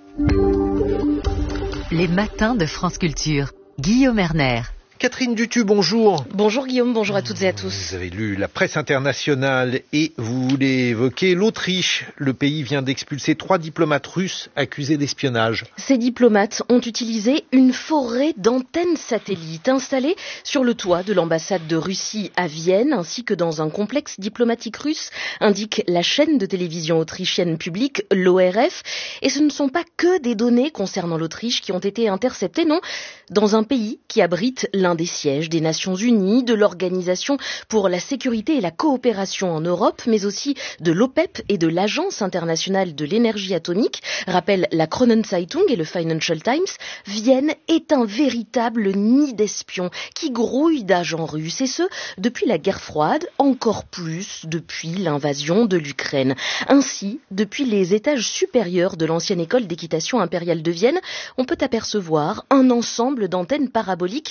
Les matins de France Culture. Guillaume Erner. Catherine Dutu, bonjour. Bonjour Guillaume, bonjour à toutes et à tous. Vous avez lu la presse internationale et vous voulez évoquer l'Autriche. Le pays vient d'expulser trois diplomates russes accusés d'espionnage. Ces diplomates ont utilisé une forêt d'antennes satellites installées sur le toit de l'ambassade de Russie à Vienne ainsi que dans un complexe diplomatique russe, indique la chaîne de télévision autrichienne publique, l'O R F. Et ce ne sont pas que des données concernant l'Autriche qui ont été interceptées, non, dans un pays qui abrite l'un des sièges des Nations Unies, de l'Organisation pour la sécurité et la coopération en Europe, mais aussi de l'OPEP et de l'Agence internationale de l'énergie atomique, rappelle la Kronenzeitung et le Financial Times. Vienne est un véritable nid d'espions qui grouille d'agents russes, et ce, depuis la guerre froide, encore plus depuis l'invasion de l'Ukraine. Ainsi, depuis les étages supérieurs de l'ancienne école d'équitation impériale de Vienne, on peut apercevoir un ensemble d'antennes paraboliques derrière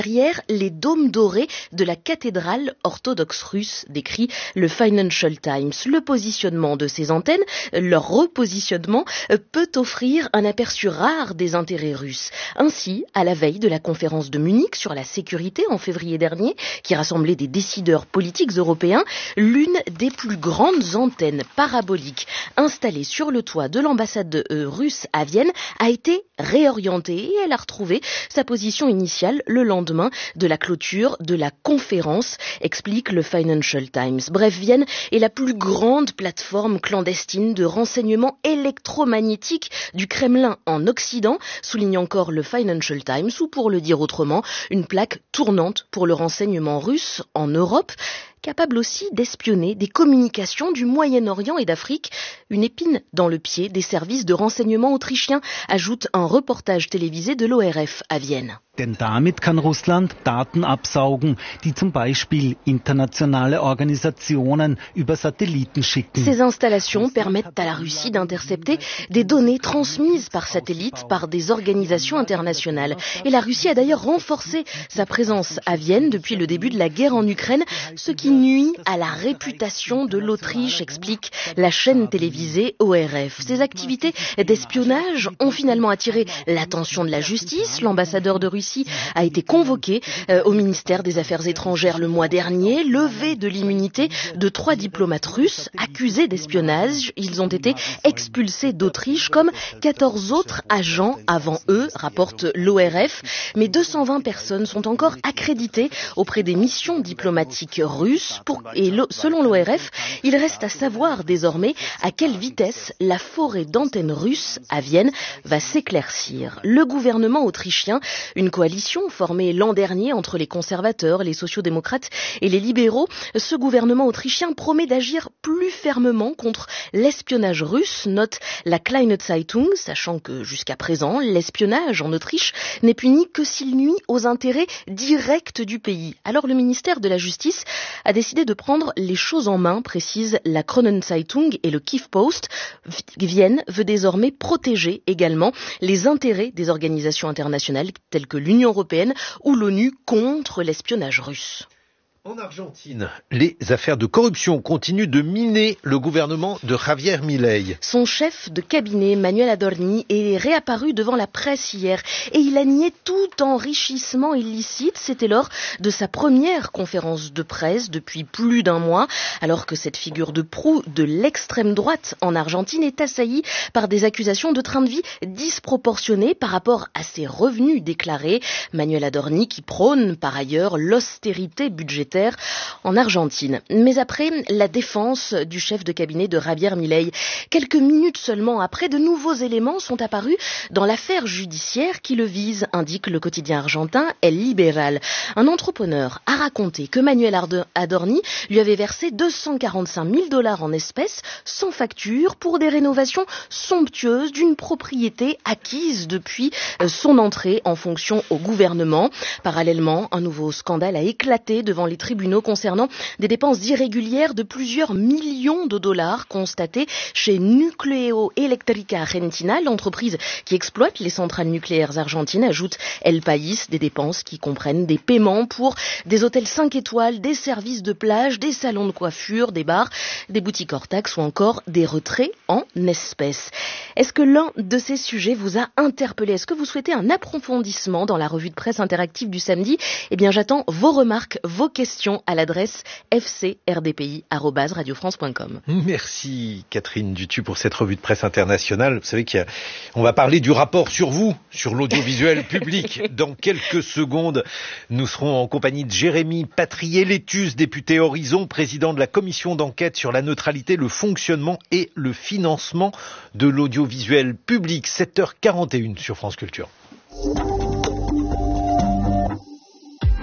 derrière les dômes dorés de la cathédrale orthodoxe russe, décrit le Financial Times. Le positionnement de ces antennes, leur repositionnement, peut offrir un aperçu rare des intérêts russes. Ainsi, à la veille de la conférence de Munich sur la sécurité en février dernier, qui rassemblait des décideurs politiques européens, l'une des plus grandes antennes paraboliques installée sur le toit de l'ambassade euh, russe à Vienne a été réorientée et elle a retrouvé sa position initiale le lendemain de la clôture de la conférence, explique le Financial Times. Bref, Vienne est la plus grande plateforme clandestine de renseignement électromagnétique du Kremlin en Occident, souligne encore le Financial Times, ou pour le dire autrement, une plaque tournante pour le renseignement russe en Europe, capable aussi d'espionner des communications du Moyen-Orient et d'Afrique, une épine dans le pied des services de renseignement autrichiens, ajoute un reportage télévisé de l'O R F à Vienne. Denn damit kann Russland Daten absaugen, die zum Beispiel internationale Organisationen über Satelliten schicken. Ces installations permettent à la Russie d'intercepter des données transmises par satellite par des organisations internationales. Et la Russie a d'ailleurs renforcé sa présence à Vienne depuis le début de la guerre en Ukraine, ce qui nuit à la réputation de l'Autriche, explique la chaîne télévisée O R F. Ces activités d'espionnage ont finalement attiré l'attention de la justice. L'ambassadeur de Russie a été convoqué euh, au ministère des Affaires étrangères le mois dernier, levé de l'immunité de trois diplomates russes accusés d'espionnage. Ils ont été expulsés d'Autriche comme quatorze autres agents avant eux, rapporte l'O R F. Mais deux cent vingt personnes sont encore accréditées auprès des missions diplomatiques russes. Pour, et le, selon l'O R F, il reste à savoir désormais à quelle vitesse la forêt d'antennes russes à Vienne va s'éclaircir. Le gouvernement autrichien, une coalition formée l'an dernier entre les conservateurs, les sociaux-démocrates et les libéraux, ce gouvernement autrichien promet d'agir plus fermement contre l'espionnage russe, note la Kleine Zeitung, sachant que jusqu'à présent, l'espionnage en Autriche n'est puni que s'il nuit aux intérêts directs du pays. Alors le ministère de la Justice a décidé de prendre les choses en main, précise la Kronenzeitung et le Kiev Post. Vienne veut désormais protéger également les intérêts des organisations internationales telles que l'Union européenne ou l'ONU contre l'espionnage russe. En Argentine, les affaires de corruption continuent de miner le gouvernement de Javier Milei. Son chef de cabinet, Manuel Adorni, est réapparu devant la presse hier et il a nié tout enrichissement illicite. C'était lors de sa première conférence de presse depuis plus d'un mois, alors que cette figure de proue de l'extrême droite en Argentine est assaillie par des accusations de train de vie disproportionnées par rapport à ses revenus déclarés. Manuel Adorni qui prône par ailleurs l'austérité budgétaire en Argentine. Mais après la défense du chef de cabinet de Javier Milei, quelques minutes seulement après, de nouveaux éléments sont apparus dans l'affaire judiciaire qui le vise, indique le quotidien argentin El Liberal. Un entrepreneur a raconté que Manuel Adorni lui avait versé deux cent quarante-cinq mille dollars en espèces sans facture pour des rénovations somptueuses d'une propriété acquise depuis son entrée en fonction au gouvernement. Parallèlement, un nouveau scandale a éclaté devant les tribunaux concernant des dépenses irrégulières de plusieurs millions de dollars constatées chez Nucleo Electrica Argentina, l'entreprise qui exploite les centrales nucléaires argentines, ajoute El País, des dépenses qui comprennent des paiements pour des hôtels cinq étoiles, des services de plage, des salons de coiffure, des bars, des boutiques hors taxes ou encore des retraits en espèces. Est-ce que l'un de ces sujets vous a interpellé? Est-ce que vous souhaitez un approfondissement dans la revue de presse interactive du samedi? Eh bien, j'attends vos remarques, vos questions à l'adresse f c r d p i arobase radio france point com. Merci Catherine Dutu pour cette revue de presse internationale. Vous savez qu'on va parler du rapport sur vous, sur l'audiovisuel public. Dans quelques secondes, nous serons en compagnie de Jérémy Patrier-Létus, député Horizon, président de la commission d'enquête sur la neutralité, le fonctionnement et le financement de l'audiovisuel public. sept heures quarante et une sur France Culture.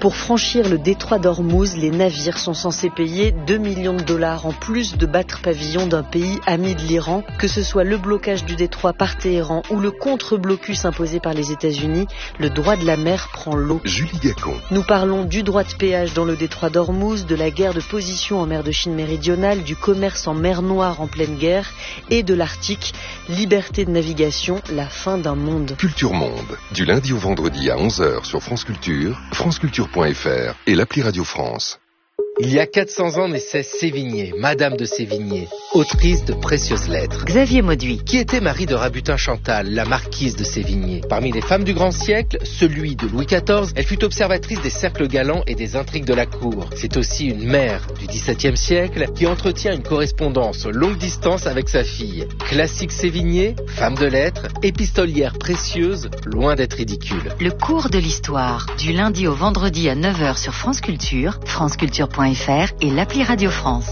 Pour franchir le détroit d'Ormuz, les navires sont censés payer deux millions de dollars en plus de battre pavillon d'un pays ami de l'Iran. Que ce soit le blocage du détroit par Téhéran ou le contre-blocus imposé par les États-Unis, le droit de la mer prend l'eau. Julie Gacon. Nous parlons du droit de péage dans le détroit d'Ormuz, de la guerre de position en mer de Chine méridionale, du commerce en mer Noire en pleine guerre et de l'Arctique. Liberté de navigation, la fin d'un monde. Culture Monde, du lundi au vendredi à onze heures sur France Culture, franceculture point f r et l'appli Radio France. Il y a quatre cents ans naissait Sévigné, Madame de Sévigné, autrice de précieuses lettres. Xavier Mauduit. Qui était Marie de Rabutin-Chantal, la marquise de Sévigné. Parmi les femmes du grand siècle, celui de Louis quatorze, elle fut observatrice des cercles galants et des intrigues de la cour. C'est aussi une mère du dix-septième siècle qui entretient une correspondance longue distance avec sa fille. Classique Sévigné, femme de lettres, épistolière précieuse, loin d'être ridicule. Le cours de l'histoire, du lundi au vendredi à neuf heures sur France Culture, franceculture point f r et l'appli Radio France.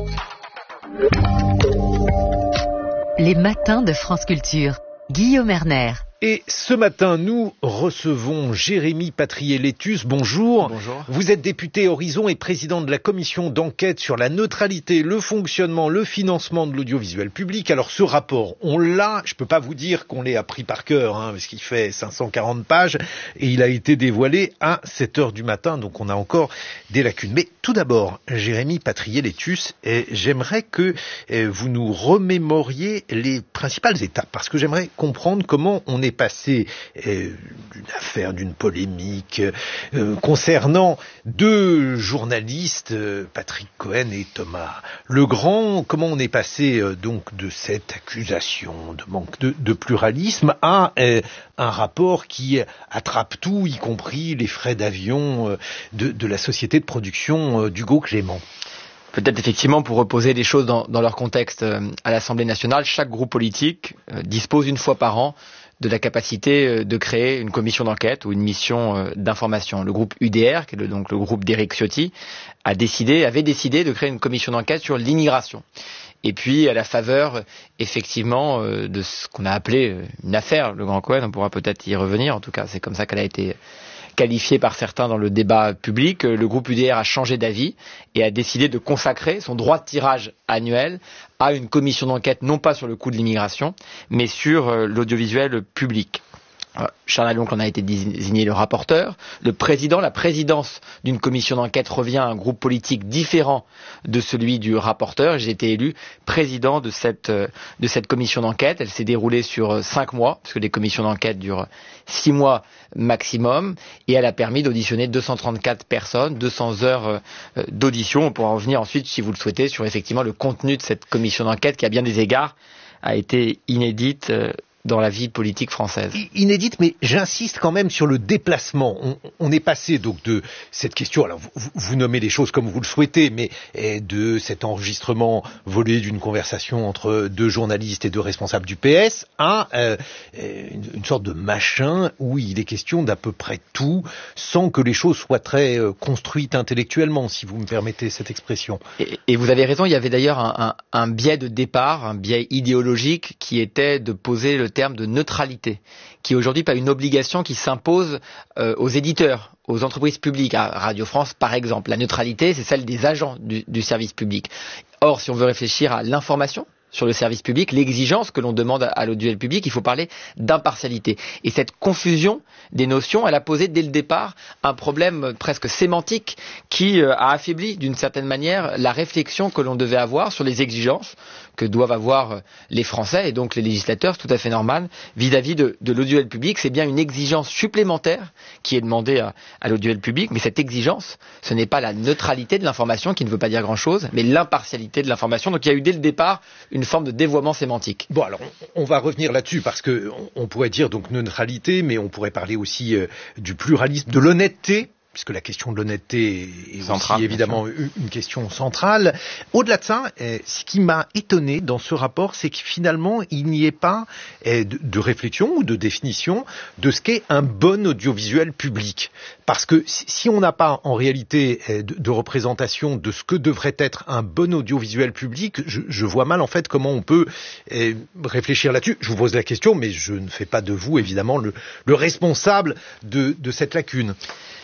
Les matins de France Culture. Guillaume Erner. Et ce matin, nous recevons Jérémy Patrier-Létus. Bonjour. Bonjour. Vous êtes député Horizon et président de la commission d'enquête sur la neutralité, le fonctionnement, le financement de l'audiovisuel public. Alors ce rapport, on l'a, je peux pas vous dire qu'on l'ait appris par cœur, hein, parce qu'il fait cinq cent quarante pages et il a été dévoilé à sept heures du matin, donc on a encore des lacunes. Mais tout d'abord, Jérémy Patrier-Létus, eh, j'aimerais que eh, vous nous remémoriez les principales étapes, parce que j'aimerais comprendre comment on est passé euh, d'une affaire, d'une polémique euh, concernant deux journalistes, euh, Patrick Cohen et Thomas Legrand, comment on est passé euh, donc de cette accusation de manque de, de pluralisme à euh, un rapport qui attrape tout, y compris les frais d'avion euh, de, de la société de production euh, d'Hugo Clément. Peut-être effectivement pour reposer les choses dans, dans leur contexte, euh, à l'Assemblée nationale, chaque groupe politique euh, dispose une fois par an de la capacité de créer une commission d'enquête ou une mission d'information. Le groupe U D R, qui est le, donc le groupe d'Éric Ciotti, a décidé, avait décidé de créer une commission d'enquête sur l'immigration. Et puis, à la faveur, effectivement, de ce qu'on a appelé une affaire, le Grand Cohen, on pourra peut-être y revenir, en tout cas, c'est comme ça qu'elle a été qualifiée par certains dans le débat public, le groupe U D R a changé d'avis et a décidé de consacrer son droit de tirage annuel à une commission d'enquête, non pas sur le coût de l'immigration, mais sur l'audiovisuel public. Charles Aloncle en a été désigné le rapporteur. Le président, la présidence d'une commission d'enquête revient à un groupe politique différent de celui du rapporteur. J'ai été élu président de cette, de cette commission d'enquête. Elle s'est déroulée sur cinq mois, parce que les commissions d'enquête durent six mois maximum, et elle a permis d'auditionner deux cent trente-quatre personnes, deux cents heures d'audition. On pourra revenir ensuite, si vous le souhaitez, sur effectivement le contenu de cette commission d'enquête qui, à bien des égards, a été inédite dans la vie politique française. Inédite, mais j'insiste quand même sur le déplacement. On, on est passé donc de cette question, alors vous, vous nommez les choses comme vous le souhaitez, mais de cet enregistrement volé d'une conversation entre deux journalistes et deux responsables du P S à euh, une, une sorte de machin où il est question d'à peu près tout, sans que les choses soient très euh, construites intellectuellement, si vous me permettez cette expression. Et, et vous avez raison, il y avait d'ailleurs un, un, un biais de départ, un biais idéologique qui était de poser le terme de neutralité, qui est aujourd'hui pas une obligation qui s'impose euh, aux éditeurs, aux entreprises publiques. À Radio France, par exemple, la neutralité, c'est celle des agents du, du service public. Or, si on veut réfléchir à l'information sur le service public, l'exigence que l'on demande à l'audiovisuel public, il faut parler d'impartialité. Et cette confusion des notions, elle a posé dès le départ un problème presque sémantique qui a affaibli d'une certaine manière la réflexion que l'on devait avoir sur les exigences que doivent avoir les Français et donc les législateurs, c'est tout à fait normal, vis-à-vis de, de l'audiovisuel public. C'est bien une exigence supplémentaire qui est demandée à, à l'audiovisuel public, mais cette exigence, ce n'est pas la neutralité de l'information, qui ne veut pas dire grand-chose, mais l'impartialité de l'information. Donc il y a eu dès le départ une forme de dévoiement sémantique. Bon, alors on, on va revenir là-dessus, parce que on, on pourrait dire donc neutralité, mais on pourrait parler aussi euh, du pluralisme, de l'honnêteté, puisque la question de l'honnêteté est centrale, aussi évidemment une question centrale. Au-delà de ça, euh, ce qui m'a étonné dans ce rapport, c'est que finalement, il n'y ait pas euh, de, de réflexion ou de définition de ce qu'est un bon audiovisuel public. Parce que si on n'a pas en réalité euh, de, de représentation de ce que devrait être un bon audiovisuel public, je, je vois mal en fait comment on peut euh, réfléchir là-dessus. Je vous pose la question, mais je ne fais pas de vous évidemment le, le responsable de, de cette lacune.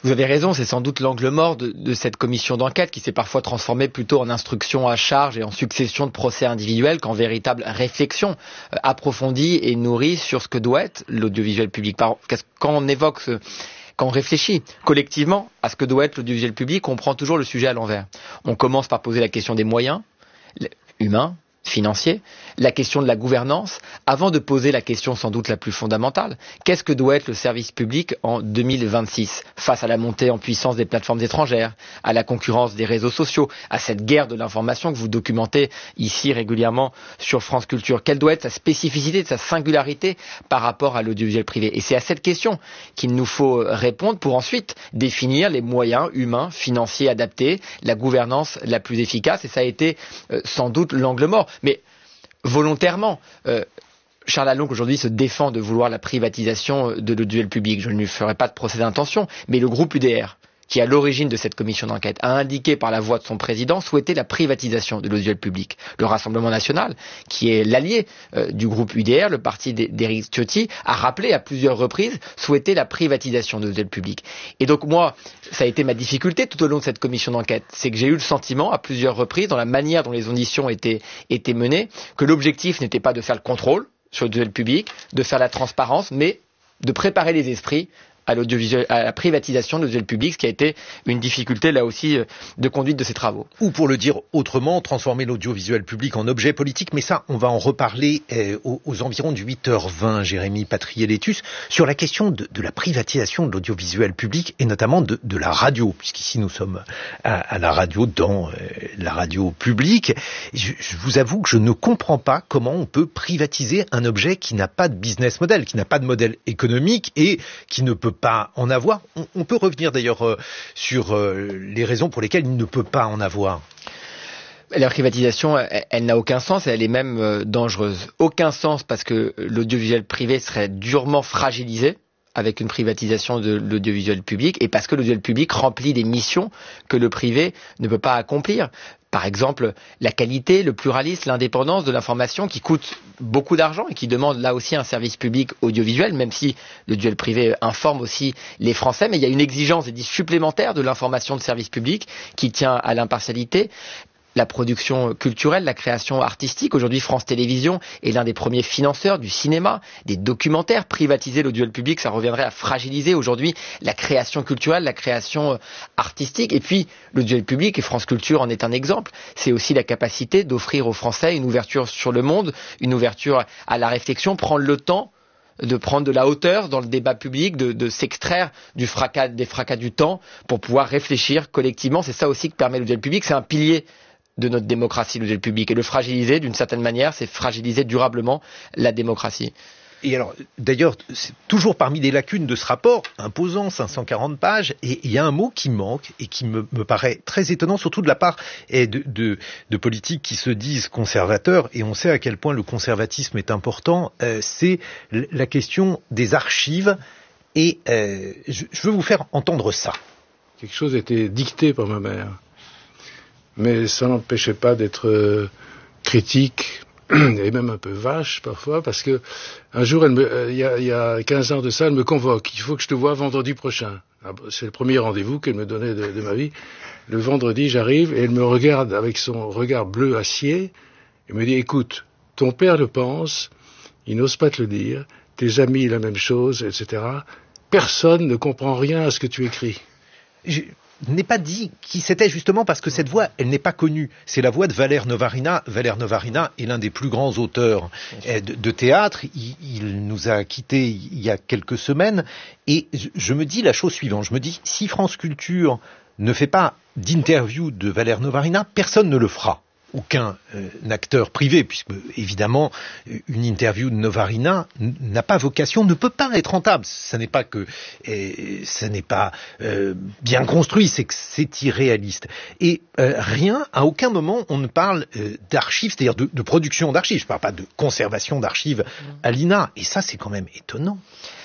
Vous avez raison, c'est sans doute l'angle mort de, de cette commission d'enquête qui s'est parfois transformée plutôt en instruction à charge et en succession de procès individuels qu'en véritable réflexion euh, approfondie et nourrie sur ce que doit être l'audiovisuel public. Par, quand on évoque ce, quand on réfléchit collectivement à ce que doit être l'audiovisuel public, on prend toujours le sujet à l'envers. On commence par poser la question des moyens humains, financiers, la question de la gouvernance, avant de poser la question sans doute la plus fondamentale. Qu'est-ce que doit être le service public en deux mille vingt-six, face à la montée en puissance des plateformes étrangères, à la concurrence des réseaux sociaux, à cette guerre de l'information que vous documentez ici régulièrement sur France Culture? Quelle doit être sa spécificité, sa singularité par rapport à l'audiovisuel privé? Et c'est à cette question qu'il nous faut répondre pour ensuite définir les moyens humains, financiers adaptés, la gouvernance la plus efficace. Et ça a été euh, sans doute l'angle mort. Mais volontairement, euh, Charles Lalonque aujourd'hui se défend de vouloir la privatisation de l'audiovisuel public. Je ne lui ferai pas de procès d'intention, mais le groupe U D R, qui est à l'origine de cette commission d'enquête, a indiqué par la voix de son président souhaiter la privatisation de l'audiovisuel public. Le Rassemblement national, qui est l'allié euh, du groupe U D R, le parti d'Éric Ciotti, a rappelé à plusieurs reprises souhaiter la privatisation de l'audiovisuel public. Et donc moi, ça a été ma difficulté tout au long de cette commission d'enquête, c'est que j'ai eu le sentiment à plusieurs reprises, dans la manière dont les auditions étaient, étaient menées, que l'objectif n'était pas de faire le contrôle sur l'audiovisuel public, de faire la transparence, mais de préparer les esprits à l'audiovisuel, à la privatisation de l'audiovisuel public, ce qui a été une difficulté là aussi de conduite de ces travaux. Ou pour le dire autrement, transformer l'audiovisuel public en objet politique, mais ça, on va en reparler euh, aux, aux environs du huit heures vingt, Jérémy Patrier-Létus, sur la question de, de la privatisation de l'audiovisuel public et notamment de, de la radio, puisqu'ici nous sommes à, à la radio, dans euh, la radio publique. Je, je vous avoue que je ne comprends pas comment on peut privatiser un objet qui n'a pas de business model, qui n'a pas de modèle économique et qui ne peut pas en avoir. On, on peut revenir d'ailleurs euh, sur euh, les raisons pour lesquelles il ne peut pas en avoir. La privatisation, elle, elle n'a aucun sens et elle est même euh, dangereuse. Aucun sens parce que l'audiovisuel privé serait durement fragilisé avec une privatisation de l'audiovisuel public et parce que l'audiovisuel public remplit des missions que le privé ne peut pas accomplir. Par exemple, la qualité, le pluralisme, l'indépendance de l'information qui coûte beaucoup d'argent et qui demande là aussi un service public audiovisuel, même si le duel privé informe aussi les Français. Mais il y a une exigence supplémentaire de l'information de service public qui tient à l'impartialité. La production culturelle, la création artistique. Aujourd'hui, France Télévisions est l'un des premiers financeurs du cinéma, des documentaires. Privatiser l'audiovisuel public, ça reviendrait à fragiliser aujourd'hui la création culturelle, la création artistique. Et puis, l'audiovisuel public, et France Culture en est un exemple, c'est aussi la capacité d'offrir aux Français une ouverture sur le monde, une ouverture à la réflexion, prendre le temps de prendre de la hauteur dans le débat public, de, de s'extraire du fracas, des fracas du temps pour pouvoir réfléchir collectivement. C'est ça aussi que permet l'audiovisuel public, c'est un pilier de notre démocratie, l'audiovisuel public. Et le fragiliser, d'une certaine manière, c'est fragiliser durablement la démocratie. Et alors, d'ailleurs, c'est toujours parmi les lacunes de ce rapport, imposant, cinq cent quarante pages, et il y a un mot qui manque et qui me, me paraît très étonnant, surtout de la part de, de, de politiques qui se disent conservateurs, et on sait à quel point le conservatisme est important, euh, c'est la question des archives, et euh, je, je veux vous faire entendre ça. Quelque chose était dicté par ma mère. Mais ça n'empêchait pas d'être euh, critique et même un peu vache parfois, parce que un jour, il euh, y, a, y a quinze ans de ça, elle me convoque. Il faut que je te voie vendredi prochain. C'est le premier rendez-vous qu'elle me donnait de, de ma vie. Le vendredi, j'arrive et elle me regarde avec son regard bleu acier et me dit, écoute, ton père le pense, il n'ose pas te le dire, tes amis la même chose, et cetera. Personne ne comprend rien à ce que tu écris. Je... n'est pas dit qui c'était justement parce que cette voix, elle n'est pas connue. C'est la voix de Valère Novarina. Valère Novarina est l'un des plus grands auteurs de, de théâtre. Il, il nous a quittés il y a quelques semaines. Et je, je me dis la chose suivante. Je me dis, si France Culture ne fait pas d'interview de Valère Novarina, personne ne le fera. Aucun euh, acteur privé, puisque évidemment une interview de Novarina n'a pas vocation, ne peut pas être rentable. Ça n'est pas que, et, ça n'est pas euh, bien construit, c'est que c'est irréaliste. Et euh, rien, à aucun moment, on ne parle euh, d'archives, c'est-à-dire de, de production d'archives. Je ne parle pas de conservation d'archives à l'I N A. Et ça, c'est quand même étonnant.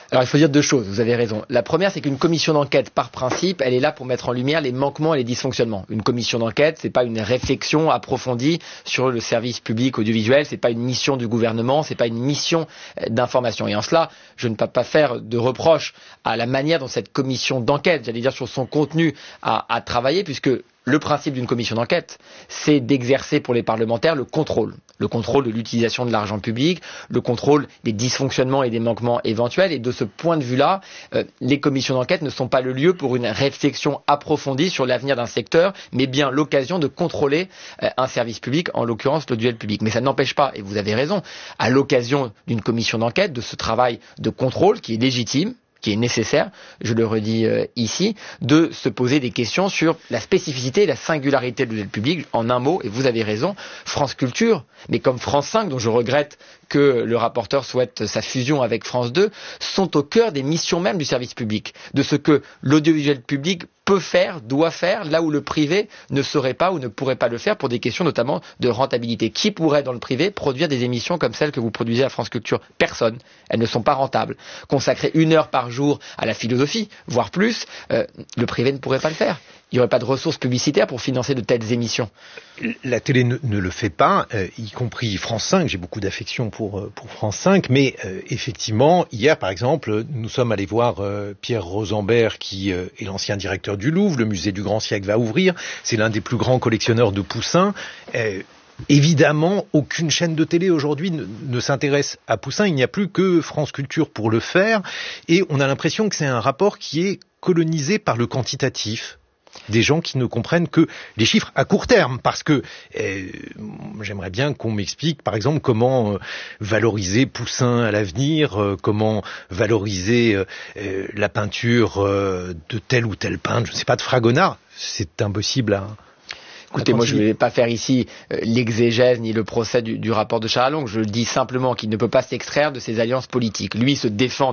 Alors il faut dire deux choses, vous avez raison. La première, c'est qu'une commission d'enquête, par principe, elle est là pour mettre en lumière les manquements et les dysfonctionnements. Une commission d'enquête, c'est pas une réflexion approfondie sur le service public audiovisuel, c'est pas une mission du gouvernement, c'est pas une mission d'information. Et en cela, je ne peux pas faire de reproche à la manière dont cette commission d'enquête, j'allais dire sur son contenu, a, a travaillé, puisque le principe d'une commission d'enquête, c'est d'exercer pour les parlementaires le contrôle. Le contrôle de l'utilisation de l'argent public, le contrôle des dysfonctionnements et des manquements éventuels. Et de ce point de vue-là, euh, les commissions d'enquête ne sont pas le lieu pour une réflexion approfondie sur l'avenir d'un secteur, mais bien l'occasion de contrôler euh, un service public, en l'occurrence l'audiovisuel public. Mais ça n'empêche pas, et vous avez raison, à l'occasion d'une commission d'enquête, de ce travail de contrôle qui est légitime, qui est nécessaire, je le redis euh, ici, de se poser des questions sur la spécificité et la singularité de l'audiovisuel public. En un mot, et vous avez raison, France Culture, mais comme France cinq, dont je regrette que le rapporteur souhaite sa fusion avec France deux, sont au cœur des missions mêmes du service public, de ce que l'audiovisuel public peut faire, doit faire, là où le privé ne saurait pas ou ne pourrait pas le faire pour des questions notamment de rentabilité. Qui pourrait dans le privé produire des émissions comme celles que vous produisez à France Culture? Personne. Elles ne sont pas rentables. Consacrer une heure par jour à la philosophie, voire plus, euh, le privé ne pourrait pas le faire. Il n'y aurait pas de ressources publicitaires pour financer de telles émissions. La télé ne, ne le fait pas, euh, y compris France cinq. J'ai beaucoup d'affection pour, euh, pour France cinq, mais euh, effectivement, hier par exemple, nous sommes allés voir euh, Pierre Rosenberg, qui euh, est l'ancien directeur du Louvre. Le musée du Grand Siècle va ouvrir. C'est l'un des plus grands collectionneurs de Poussin. Euh, Évidemment, aucune chaîne de télé aujourd'hui ne, ne s'intéresse à Poussin. Il n'y a plus que France Culture pour le faire. Et on a l'impression que c'est un rapport qui est colonisé par le quantitatif. Des gens qui ne comprennent que les chiffres à court terme, parce que euh, j'aimerais bien qu'on m'explique, par exemple, comment euh, valoriser Poussin à l'avenir, euh, comment valoriser euh, la peinture euh, de tel ou tel peintre, je ne sais pas, de Fragonard. C'est impossible à... Écoutez, moi je ne vais pas faire ici euh, l'exégèse ni le procès du, du rapport de Charles Long. Je dis simplement qu'il ne peut pas s'extraire de ses alliances politiques. Lui se défend